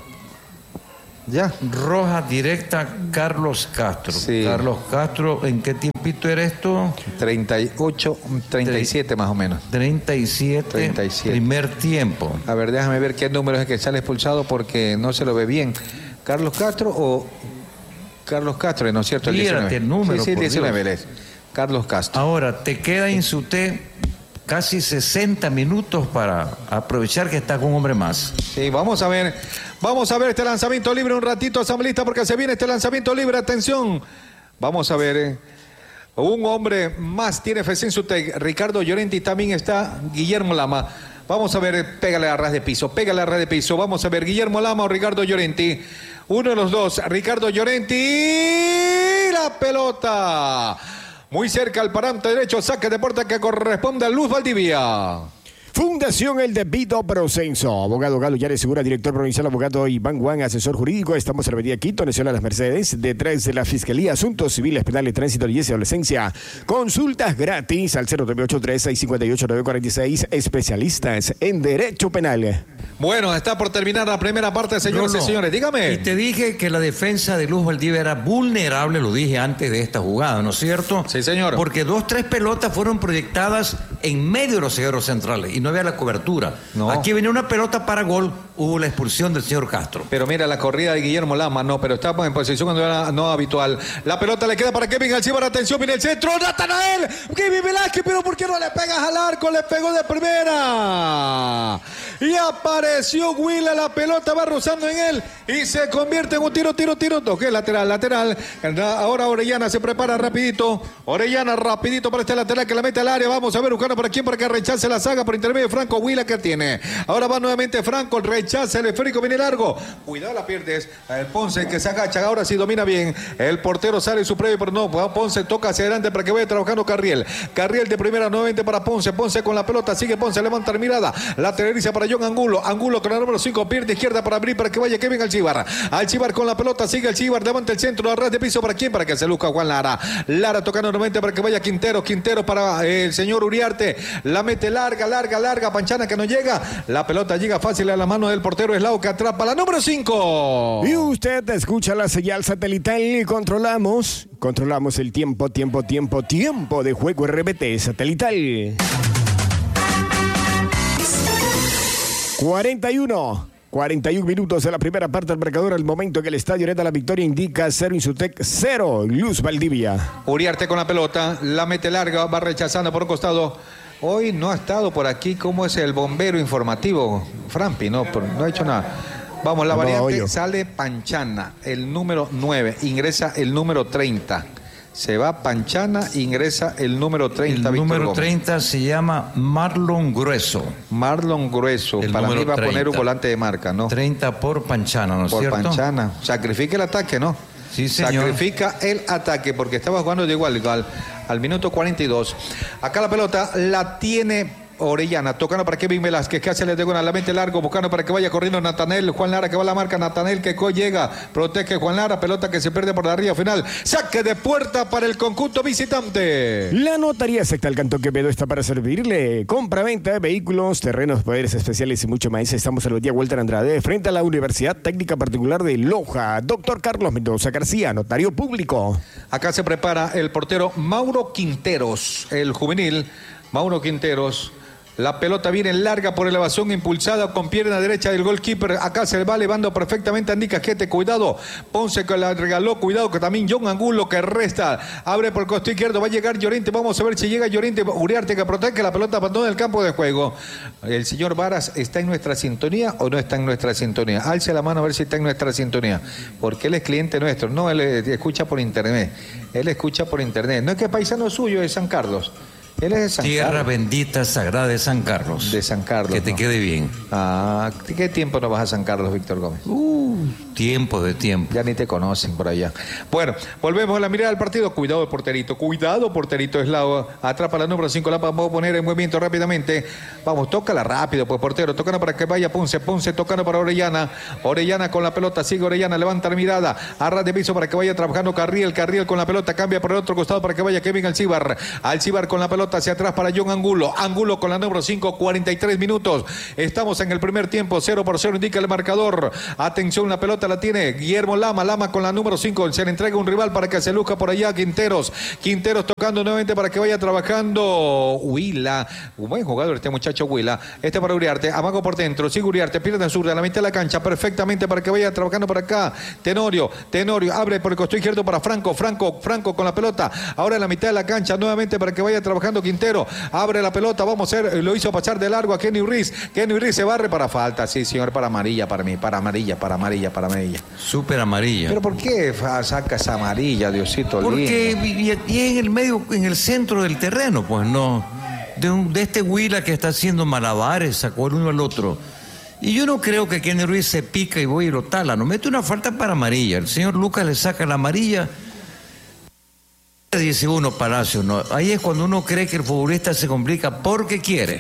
Ya. Roja directa, Carlos Castro. Sí. Carlos Castro, ¿en qué tiempito era esto? treinta y ocho, treinta y siete más o menos. treinta y siete, treinta y siete. primer tiempo. A ver, déjame ver qué número es el que sale expulsado porque no se lo ve bien. ¿Carlos Castro o Carlos Castro, no es cierto? El Tírate diecinueve. el número, Sí, sí, el por diecinueve Dios. es. Carlos Castro. Ahora, te queda Insuté casi sesenta minutos para aprovechar que está con un hombre más. Sí, vamos a ver. Vamos a ver este lanzamiento libre un ratito, asambleísta, porque se viene este lanzamiento libre. Atención. Vamos a ver. eh. Un hombre más tiene F C Insutec. Ricardo Llorenti, también está Guillermo Lama. Vamos a ver, eh, pégale a ras de piso, pégale a ras de piso. Vamos a ver, Guillermo Lama o Ricardo Llorenti. Uno de los dos, Ricardo Llorenti. La pelota. Muy cerca al parante derecho, saque de puerta que corresponde a Luz Valdivia. Fundación El Debido Proceso. Abogado Galo Yares Segura, director provincial, abogado Iván Juan, asesor jurídico. Estamos en la avenida Quito, Nacional Las Mercedes, detrás de la Fiscalía, Asuntos Civiles, Penales, Tránsito, Niñez y Adolescencia. Consultas gratis al cero nueve ocho tres, seis cinco ocho, nueve cuatro seis. Especialistas en Derecho Penal. Bueno, está por terminar la primera parte, señores Bruno, y señores. Dígame. Y te dije que la defensa de Luz Valdivia era vulnerable, lo dije antes de esta jugada, ¿no es cierto? Sí, señor. Porque dos, tres pelotas fueron proyectadas en medio de los zagueros centrales y no había la cobertura. No. Aquí venía una pelota para gol, hubo la expulsión del señor Castro. Pero mira la corrida de Guillermo Lama, no, pero estamos en posición cuando era no habitual. La pelota le queda para Kevin Alcibar, atención, viene el centro, Natanael, Kevin Velázquez, pero ¿por qué no le pegas al arco? Le pegó de primera. Y apareció Huila, la pelota va rozando en él y se convierte en un tiro, tiro, tiro, toque lateral, lateral. Ahora Orellana se prepara rapidito. Orellana rapidito para este lateral que la mete al área. Vamos a ver, buscando para quién, para que rechace la saga por intermedio de Franco Huila que tiene. Ahora va nuevamente Franco, rechaza el esférico, viene largo. Cuidado, la pierdes. El Ponce que se agacha, ahora sí domina bien. El portero sale su previo, pero no, Ponce toca hacia adelante para que vaya trabajando Carriel. Carriel de primera nuevamente para Ponce. Ponce con la pelota, sigue Ponce, levanta la mirada. Lateraliza para John Angulo. Angulo con la número cinco, pierde izquierda para abrir para que vaya Kevin Alcibar. Alcibar con la pelota, sigue Alcibar, levanta el centro, a ras de piso para quién, para que se luzca Juan Lara. Lara tocando nuevamente para que vaya Quintero. Quintero para eh, el señor Uriarte. La mete larga, larga, larga. Panchana que no llega. La pelota llega fácil a la mano del portero Eslao que atrapa la número cinco. Y usted escucha la señal satelital y controlamos, controlamos el tiempo, tiempo, tiempo, tiempo de juego R B T satelital. cuarenta y uno. cuarenta y uno minutos de la primera parte del marcador. Al momento que el estadio Arena La Victoria indica cero Insutec, cero Luz Valdivia. Uriarte con la pelota, la mete larga, va rechazando por un costado. Hoy no ha estado por aquí, ¿cómo es el bombero informativo? Frampi, no, por- no ha hecho nada. Vamos, la No, variante yo. sale Panchana, el número nueve, ingresa el número treinta. Se va Panchana, ingresa el número treinta. El Víctor número Gómez. treinta se llama Marlon Grueso. Marlon Grueso, El para mí número va a poner un treinta. volante de marca, ¿no? treinta por Panchana, ¿no es Por cierto? Panchana. Sacrifica el ataque, ¿no? Sí, señor. Sacrifica el ataque porque estaba jugando de igual, igual al minuto cuarenta y dos. Acá la pelota la tiene Orellana, tocando para Kevin Velázquez, que hace el de la mente largo, buscando para que vaya corriendo Natanel, Juan Lara que va a la marca, Natanel que llega, protege Juan Lara, pelota que se pierde por la arriba final, saque de puerta para el conjunto visitante. La notaría secta del Cantón Quevedo está para servirle. Compra-venta de vehículos, terrenos, poderes especiales y mucho más. Estamos en el día Walter Andrade, frente a la Universidad Técnica Particular de Loja. Doctor Carlos Mendoza García, notario público. Acá se prepara el portero Mauro Quinteros, el juvenil Mauro Quinteros. La pelota viene larga por elevación, impulsada con pierna derecha del goalkeeper. Acá se va elevando perfectamente Andy Casquete. Cuidado, Ponce que la regaló. Cuidado que también John Angulo que resta. Abre por el costado izquierdo. Va a llegar Llorente. Vamos a ver si llega Llorente. Uriarte que protege la pelota. Abandona el campo de juego. El señor Varas está en nuestra sintonía o no está en nuestra sintonía. Alce la mano a ver si está en nuestra sintonía. Porque él es cliente nuestro. No, él escucha por internet. Él escucha por internet. No es que paisano suyo es San Carlos. Él es de San Tierra Carlos. bendita, sagrada de San Carlos. De San Carlos. Que te ¿no? quede bien. Ah, ¿qué tiempo no vas a San Carlos, Víctor Gómez? Uh, tiempo de tiempo. Ya ni te conocen por allá. Bueno, volvemos a la mirada del partido. Cuidado el porterito. Cuidado, porterito Eslao. Atrapa la número cinco. La vamos a poner en movimiento rápidamente. Vamos, tócala rápido, pues, portero. Tocando para que vaya Ponce. Ponce tocando para Orellana. Orellana con la pelota. Sigue Orellana. Levanta la mirada. Arra de piso para que vaya trabajando Carriel. Carriel con la pelota. Cambia por el otro costado para que vaya Kevin Alcibar. Alcibar con la pelota hacia atrás para John Angulo. Angulo con la número cinco. cuarenta y tres minutos. Estamos en el primer tiempo. cero por cero indica el marcador. Atención, la pelota la tiene Guillermo Lama. Lama con la número cinco. Se le entrega un rival para que se luzca por allá. Quinteros. Quinteros tocando nuevamente para que vaya trabajando Huila. Un buen jugador este muchacho Huila. Este para Uriarte. Amago por dentro. Sigue Uriarte. Pierna sur de la mitad de la cancha. Perfectamente para que vaya trabajando por acá. Tenorio. Tenorio. Abre por el costado izquierdo para Franco. Franco. Franco con la pelota. Ahora en la mitad de la cancha. Nuevamente para que vaya trabajando Quintero. Abre la pelota. Vamos a ver. Lo hizo pasar de largo a Kenny Ruiz. Kenny Ruiz se barre para falta. Sí, señor. Para amarilla para mí. Para amarilla. Para amarilla. Para amarilla. Súper amarilla. ¿Pero por qué saca esa amarilla, Diosito lindo? Porque y, y en el medio, en el centro del terreno, pues no. De, un, de este Huila que está haciendo malabares, sacó el uno al otro. Y yo no creo que Kenny Ruiz se pica y voy y lo tala. No mete una falta para amarilla. El señor Lucas le saca la amarilla. Dice uno, Palacio, no. Ahí es cuando uno cree que el futbolista se complica porque quiere.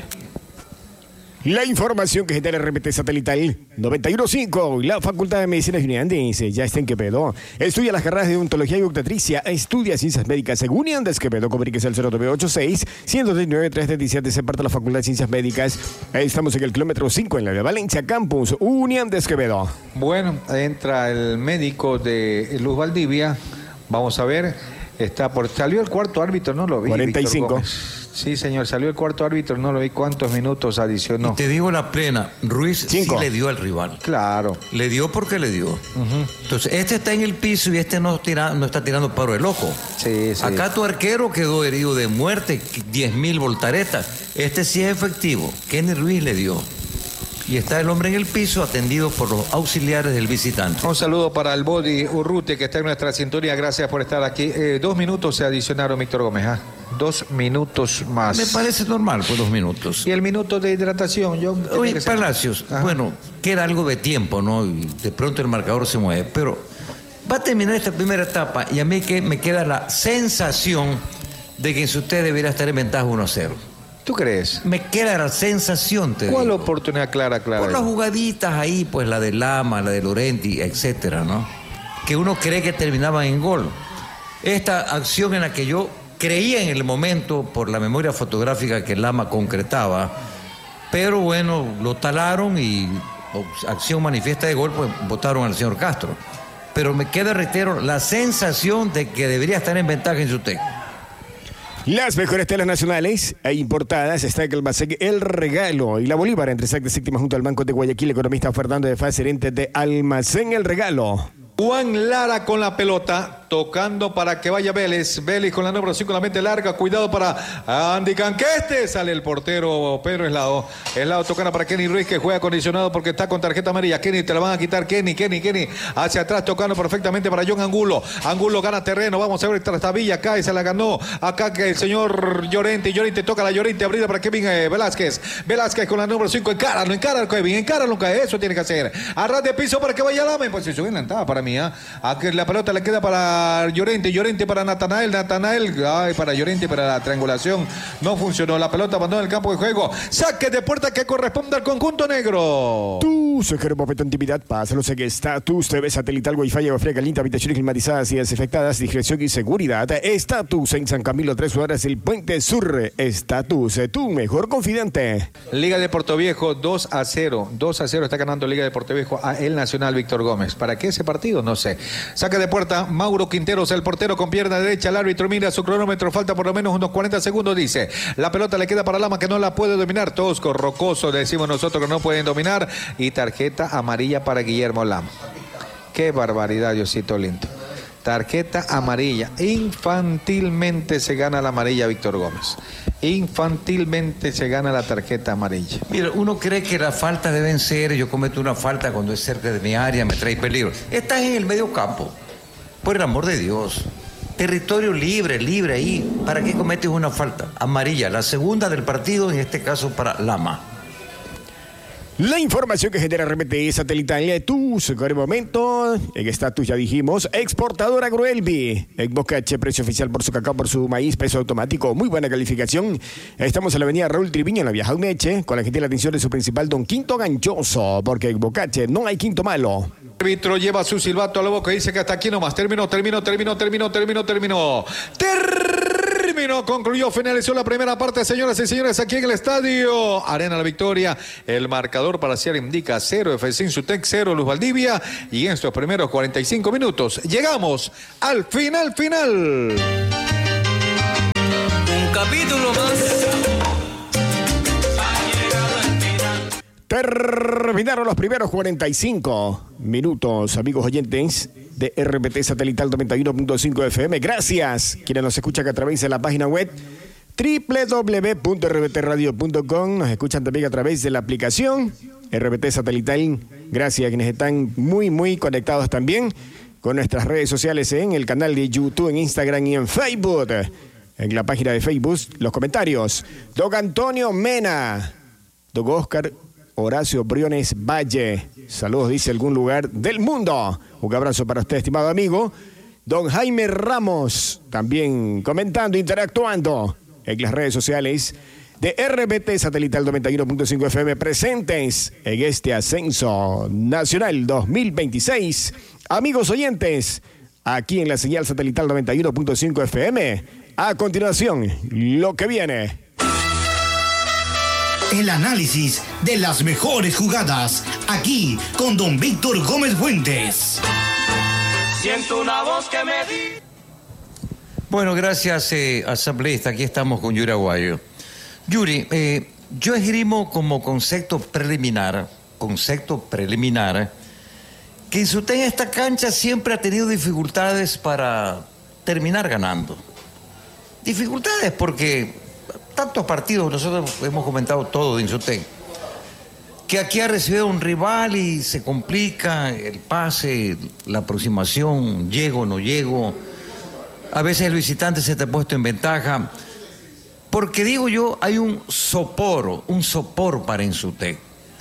La información que genera el R P T satelital noventa y uno punto cinco. La Facultad de Medicina Uniandense ya está en Quevedo. Estudia las carreras de odontología y obstetricia. Estudia ciencias médicas en Uniandes Quevedo. Comuníquese al cero nueve ocho seis, uno cero nueve, tres tres siete. Se parte de la Facultad de Ciencias Médicas. Estamos en el kilómetro cinco en la de Valencia Campus. Uniandes Quevedo. Bueno, entra el médico de Luz Valdivia. Vamos a ver. Está por salió el cuarto árbitro, no lo vi. cuarenta y cinco. Sí, señor, salió el cuarto árbitro, no lo vi. ¿Cuántos minutos adicionó? Y te digo la plena, Ruiz Cinco. sí le dio al rival. Claro. Le dio porque le dio. Uh-huh. Entonces, este está en el piso y este no, tira, no está tirando paro de loco. Sí, sí. Acá tu arquero quedó herido de muerte, diez mil voltaretas. Este sí es efectivo. Kenny Ruiz le dio. Y está el hombre en el piso atendido por los auxiliares del visitante. Un saludo para el Body Urrute que está en nuestra sintonía. Gracias por estar aquí. Eh, dos minutos se adicionaron, Víctor Gómez. ¿eh? Dos minutos más. Me parece normal, pues dos minutos. Y el minuto de hidratación. Yo Oye, Palacios, Ajá. bueno, queda algo de tiempo, ¿no? Y de pronto el marcador se mueve. Pero va a terminar esta primera etapa y a mí que me queda la sensación de que si usted debería estar en ventaja uno a cero. ¿Tú crees? Me queda la sensación, te ¿Cuál digo. oportunidad clara, clara? Por las jugaditas ahí, pues la de Lama, la de Lorenti, etcétera, ¿no? Que uno cree que terminaban en gol. Esta acción en la que yo creía en el momento, por la memoria fotográfica que Lama concretaba, pero bueno, lo talaron y acción manifiesta de gol, pues votaron al señor Castro. Pero me queda, reitero, la sensación de que debería estar en ventaja en Sutec. Las mejores telas nacionales e importadas está en el Almacén El Regalo y la Bolívar entre sexta y séptima junto al Banco de Guayaquil. Economista Fernando de Faz, gerente de Almacén El Regalo. Juan Lara con la pelota, tocando para que vaya Vélez. Vélez con la número cinco, la mente larga. Cuidado para Andy Canqueste. Sale el portero Pedro Eslao. Eslao tocando para Kenny Ruiz, que juega condicionado porque está con tarjeta amarilla. Kenny, te la van a quitar. Kenny, Kenny, Kenny. Hacia atrás tocando perfectamente para John Angulo. Angulo gana terreno. Vamos a ver Trastabilla. Acá y se la ganó. Acá que el señor Llorente. Llorente toca la Llorente. Abrida para Kevin eh, Velázquez. Velázquez con la número cinco. Encáralo, encáralo, Kevin. Encáralo, eso tiene que hacer. Arras de piso para que vaya Lama. En posición enlantada para mí. ¿eh? Aquí la pelota le queda para Llorente. Llorente para Natanael. Natanael. Ay, para Llorente para la triangulación. No funcionó. La pelota abandona el campo de juego. Saque de puerta que corresponde al conjunto negro. Tú. Estatus, quiero momento de intimidad, pásalos en Estatus, T V satelital, Wi-Fi, agua fría caliente, habitaciones climatizadas y desinfectadas, discreción y seguridad. Estatus en San Camilo, tres horas, el Puente Sur. Estatus, tu mejor confidente. Liga de Portoviejo, dos a cero. dos a cero está ganando Liga de Portoviejo a el Nacional Víctor Gómez. ¿Para qué ese partido? No sé. Saca de puerta Mauro Quinteros, el portero con pierna derecha. El árbitro mira su cronómetro, falta por lo menos unos cuarenta segundos, dice. La pelota le queda para Lama, que no la puede dominar. Tosco, rocoso, decimos nosotros que no pueden dominar. Y tarjeta amarilla para Guillermo Lama. Qué barbaridad, Diosito lindo. Tarjeta amarilla. Infantilmente se gana la amarilla Víctor Gómez. Infantilmente se gana la tarjeta amarilla. Mira, uno cree que las faltas deben ser, yo cometo una falta cuando es cerca de mi área, me trae peligro. Estás en el medio campo. Por el amor de Dios. Territorio libre, libre ahí. ¿Para qué cometes una falta? Amarilla, la segunda del partido, en este caso para Lama. La información que genera R B T satelital Tus, en el momento, en Estatus ya dijimos, exportadora Gruelvi, en Bocache, precio oficial por su cacao, por su maíz, peso automático, muy buena calificación. Estamos en la avenida Raúl Triviño, en la Vieja Uneche, con la gentil atención de su principal don Quinto Ganchoso, porque en Bocache no hay quinto malo. El árbitro lleva su silbato a la boca y dice que hasta aquí nomás. Terminó, terminó, terminó, terminó, terminó, terminó. Terminó, concluyó, finalizó la primera parte, señoras y señores, aquí en el estadio Arena La Victoria. El marcador parcial indica cero, F C Insutec cero, Luz Valdivia. Y en estos primeros cuarenta y cinco minutos llegamos al final, final. Un capítulo más. Terminaron los primeros cuarenta y cinco minutos, amigos oyentes de R B T Satelital noventa y uno punto cinco F M. Gracias, quienes nos escuchan a través de la página web doble u doble u doble u punto r b t radio punto com. Nos escuchan también a través de la aplicación R B T Satelital. Gracias a quienes están muy, muy conectados también con nuestras redes sociales en el canal de YouTube, en Instagram y en Facebook. En la página de Facebook, los comentarios. Don Antonio Mena, Don Oscar Horacio Briones Valle, saludos, dice algún lugar del mundo. Un abrazo para usted, estimado amigo. Don Jaime Ramos, también comentando, interactuando en las redes sociales de R B T Satelital noventa y uno punto cinco F M, presentes en este ascenso nacional dos mil veintiséis. Amigos oyentes, aquí en la señal satelital noventa y uno punto cinco F M. A continuación, lo que viene. El análisis de las mejores jugadas, aquí con don Víctor Gómez Fuentes. Siento una voz que me dice. Bueno, gracias, eh, asambleísta. Aquí estamos con Yuri Aguayo. Yuri, eh, yo esgrimo como concepto preliminar, concepto preliminar, que Insutec en esta cancha siempre ha tenido dificultades para terminar ganando. Dificultades porque tantos partidos, nosotros hemos comentado todo de Insutec, que aquí ha recibido un rival y se complica el pase, la aproximación, llego o no llego. A veces el visitante se te ha puesto en ventaja. Porque digo yo, hay un sopor, un sopor para Insutec.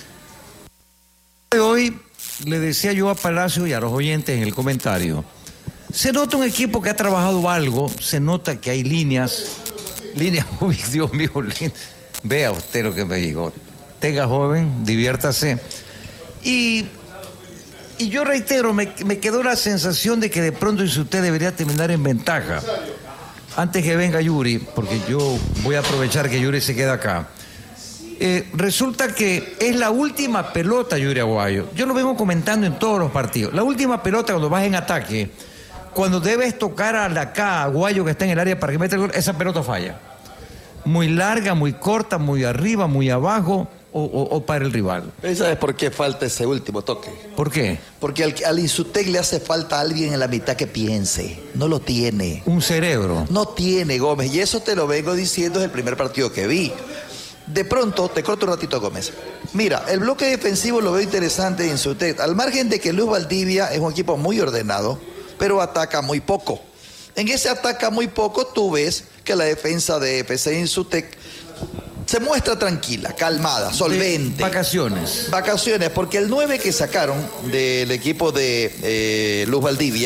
Hoy le decía yo a Palacio y a los oyentes en el comentario, se nota un equipo que ha trabajado algo, se nota que hay líneas, líneas, uy, Dios mío, vea usted lo que me dijo. Tenga joven, diviértase. Y, y yo reitero, me, me quedó la sensación de que de pronto Insutec debería terminar en ventaja. Antes que venga Yuri, porque yo voy a aprovechar que Yuri se queda acá. Eh, resulta que es la última pelota, Yuri Aguayo. Yo lo vengo comentando en todos los partidos. La última pelota cuando vas en ataque, cuando debes tocar a la K, Aguayo que está en el área para que meta el gol, esa pelota falla. Muy larga, muy corta, muy arriba, muy abajo o, o, o para el rival. ¿Sabes por qué falta ese último toque? ¿Por qué? Porque al, al Insutec le hace falta a alguien en la mitad que piense. No lo tiene. Un cerebro. No tiene, Gómez. Y eso te lo vengo diciendo desde el primer partido que vi. De pronto, te corto un ratito, Gómez. Mira, el bloque defensivo lo veo interesante en Insutec. Al margen de que Luz Valdivia es un equipo muy ordenado, pero ataca muy poco. En ese ataca muy poco, tú ves que la defensa de F C Insutec se muestra tranquila, calmada, solvente. De vacaciones. Vacaciones, porque el nueve que sacaron del equipo de eh, Luz Valdivia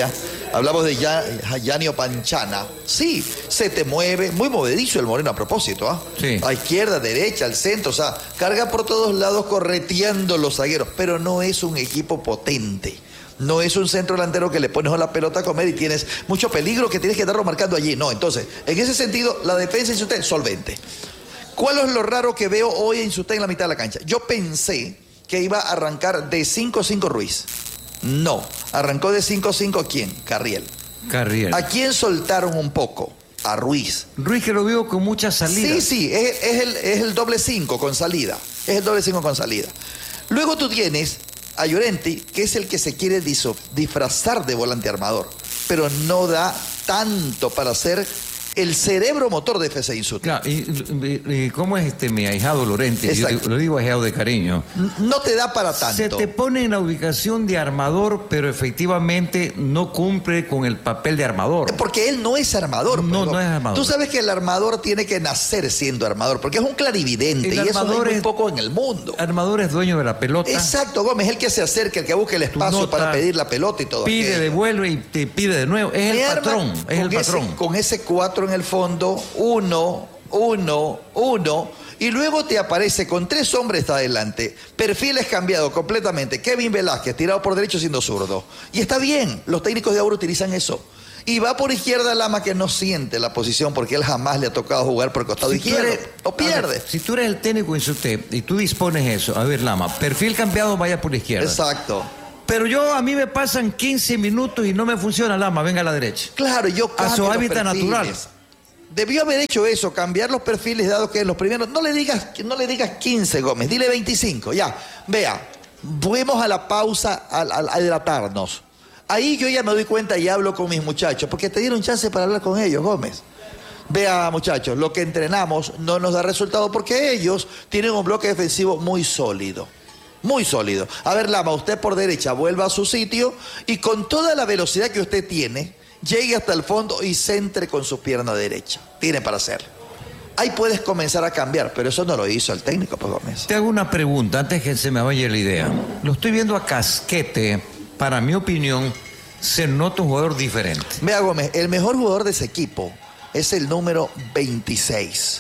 Hablamos de ya, Yanio Panchana. Sí, se te mueve, muy movedizo el Moreno a propósito, ¿ah? Sí. A izquierda, derecha, al centro, o sea, carga por todos lados correteando los zagueros, pero no es un equipo potente. No es un centro delantero que le pones a la pelota a comer y tienes mucho peligro que tienes que estarlo marcando allí. No, entonces, en ese sentido, la defensa en Insuté, solvente. ¿Cuál es lo raro que veo hoy en Insuté en la mitad de la cancha? Yo pensé que iba a arrancar de cinco cinco Ruiz. No, arrancó de cinco cinco ¿quién? Carriel. Carriel. ¿A quién soltaron un poco? A Ruiz. Ruiz, que lo veo con mucha salida. Sí, sí, es, es, el, es el doble cinco con salida. Es el doble cinco con salida. Luego tú tienes a Llorenti, que es el que se quiere diso, disfrazar de volante armador, pero no da tanto para ser el cerebro motor de F C Insuté. Claro, y, y, y ¿cómo es este mi ahijado Llorenti? Yo lo digo ahijado de cariño. No te da para tanto. Se te pone en la ubicación de armador, pero efectivamente no cumple con el papel de armador. Porque él no es armador. No, pero no es armador. Tú sabes que el armador tiene que nacer siendo armador, porque es un clarividente, El y eso no hay muy es- poco en el mundo. Armador es dueño de la pelota. Exacto, Gómez, el que se acerca, el que busca el espacio nota, para pedir la pelota y todo Pide, aquello. devuelve y te pide de nuevo. Es Me el arma patrón, es con el ese- patrón. Con ese cuatro en el fondo, uno, uno, uno, y luego te aparece con tres hombres adelante, perfiles cambiados completamente. Kevin Velázquez, tirado por derecho siendo zurdo. Y está bien, los técnicos de ahora utilizan eso. Y va por izquierda Lama, que no siente la posición porque él jamás le ha tocado jugar por el costado Si tú izquierdo. eres- Lo a pierde. ver, si tú eres el técnico en Insuté y tú dispones eso, a ver, Lama, perfil cambiado, vaya por la izquierda. Exacto. Pero yo, a mí me pasan quince minutos y no me funciona, Lama, venga a la derecha. Claro, yo A cambio su los hábitat perfiles. natural. Debió haber hecho eso, cambiar los perfiles, dado que en los primeros, no le digas, no le digas quince, Gómez, dile veinticinco, ya. Vea, fuimos a la pausa a, a- a hidratarnos. Ahí yo ya me doy cuenta y hablo con mis muchachos, porque te dieron chance para hablar con ellos, Gómez. Vea, muchachos, lo que entrenamos no nos da resultado porque ellos tienen un bloque defensivo muy sólido. Muy sólido. A ver, Lama, usted por derecha vuelva a su sitio y con toda la velocidad que usted tiene, llegue hasta el fondo y centre con su pierna derecha. Tiene para hacerlo. Ahí puedes comenzar a cambiar, pero eso no lo hizo el técnico, pues, Gómez. Te hago una pregunta antes que se me vaya la idea. Lo estoy viendo a Casquete, para mi opinión, se nota un jugador diferente. Vea, Gómez, el mejor jugador de ese equipo es el número veintiséis,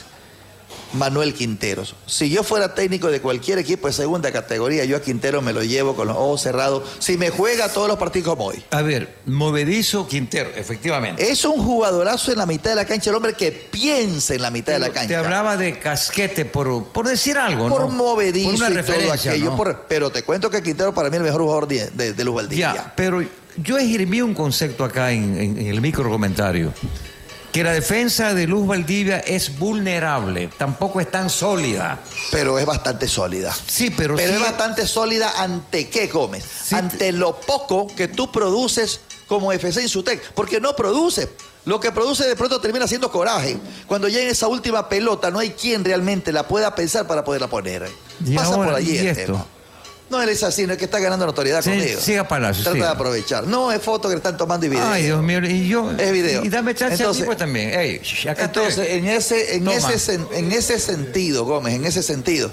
Manuel Quinteros. Si yo fuera técnico de cualquier equipo de segunda categoría, yo a Quintero me lo llevo con los ojos cerrados. Si me juega todos los partidos como hoy. A ver, movedizo Quintero, efectivamente. Es un jugadorazo en la mitad de la cancha, el hombre que piensa en la mitad de la cancha. Te hablaba de Casquete por, por decir algo, Por ¿no? movedizo Por una y todo referencia, aquello. ¿no? por- pero te cuento que Quintero para mí es el mejor jugador de, de, de Luz Valdivia. Ya, pero yo esgrimí un concepto acá en, en- en el micro comentario. Que la defensa de Luz Valdivia es vulnerable, tampoco es tan sólida. Pero es bastante sólida. Sí, pero, Pero sí- es bastante sólida ante qué, Gómez. Sí, ante lo poco que tú produces como F C Insutec. Porque no produce. Lo que produce de pronto termina siendo coraje. Cuando llega esa última pelota, no hay quien realmente la pueda pensar para poderla poner. Y Pasa ahora, por allí ¿y el esto? tema. No, él es así, no es que está ganando notoriedad Sí, conmigo. siga Palacio, Trata siga. de aprovechar. No, es foto que le están tomando y video. Ay, Dios mío, y yo... Es video. Y dame chance Entonces- a ti, pues, también. Ey, sh, acá Entonces, estoy. en ese, en, Toma. ese, sen- en ese sentido, Gómez, en ese sentido,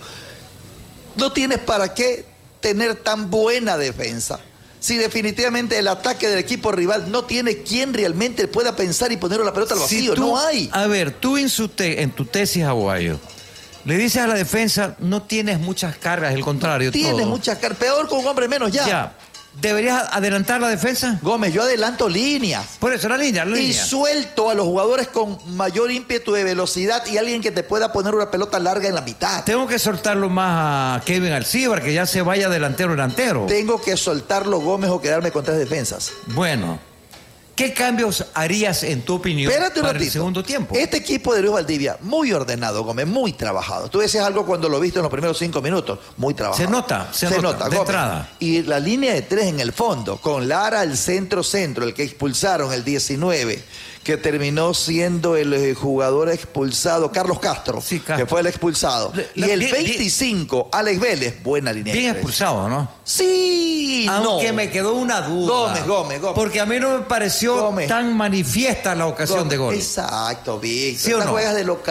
no tienes para qué tener tan buena defensa. Si definitivamente el ataque del equipo rival no tiene quien realmente pueda pensar y poner la pelota al Si vacío, tú- no hay. A ver, tú en, su te- en tu tesis, Aguayo, le dices a la defensa, no tienes muchas cargas, el contrario. Tienes todo. muchas cargas, peor con un hombre menos ya. Ya. ¿Deberías adelantar la defensa? Gómez, yo adelanto líneas. Por eso, la línea, la Y línea. suelto a los jugadores con mayor ímpetu de velocidad y alguien que te pueda poner una pelota larga en la mitad. Tengo que soltarlo más a Kevin Alcibar, que ya se vaya delantero delantero. Tengo que soltarlo, Gómez, o quedarme con tres defensas. Bueno, ¿qué cambios harías en tu opinión Espérate un para el ratito. segundo tiempo? Este equipo de Luis Valdivia, muy ordenado, Gómez, muy trabajado. Tú decías algo cuando lo viste en los primeros cinco minutos, muy trabajado. Se nota, se nota, de Gómez. entrada. Y la línea de tres en el fondo, con Lara al centro-centro, el que expulsaron el diecinueve, que terminó siendo el eh, jugador expulsado, Carlos Castro, Sí, Castro. que fue el expulsado. Le- y la- el bien- veinticinco, Alex Vélez, buena línea. de Bien tres. expulsado, ¿no? Sí, Aunque no. me quedó una duda. Gómez, Gómez, Gómez. Porque a mí no me pareció Gómez. tan manifiesta la ocasión Gómez. de gol. Exacto, Víctor. ¿Sí o Estas no? juegas de local.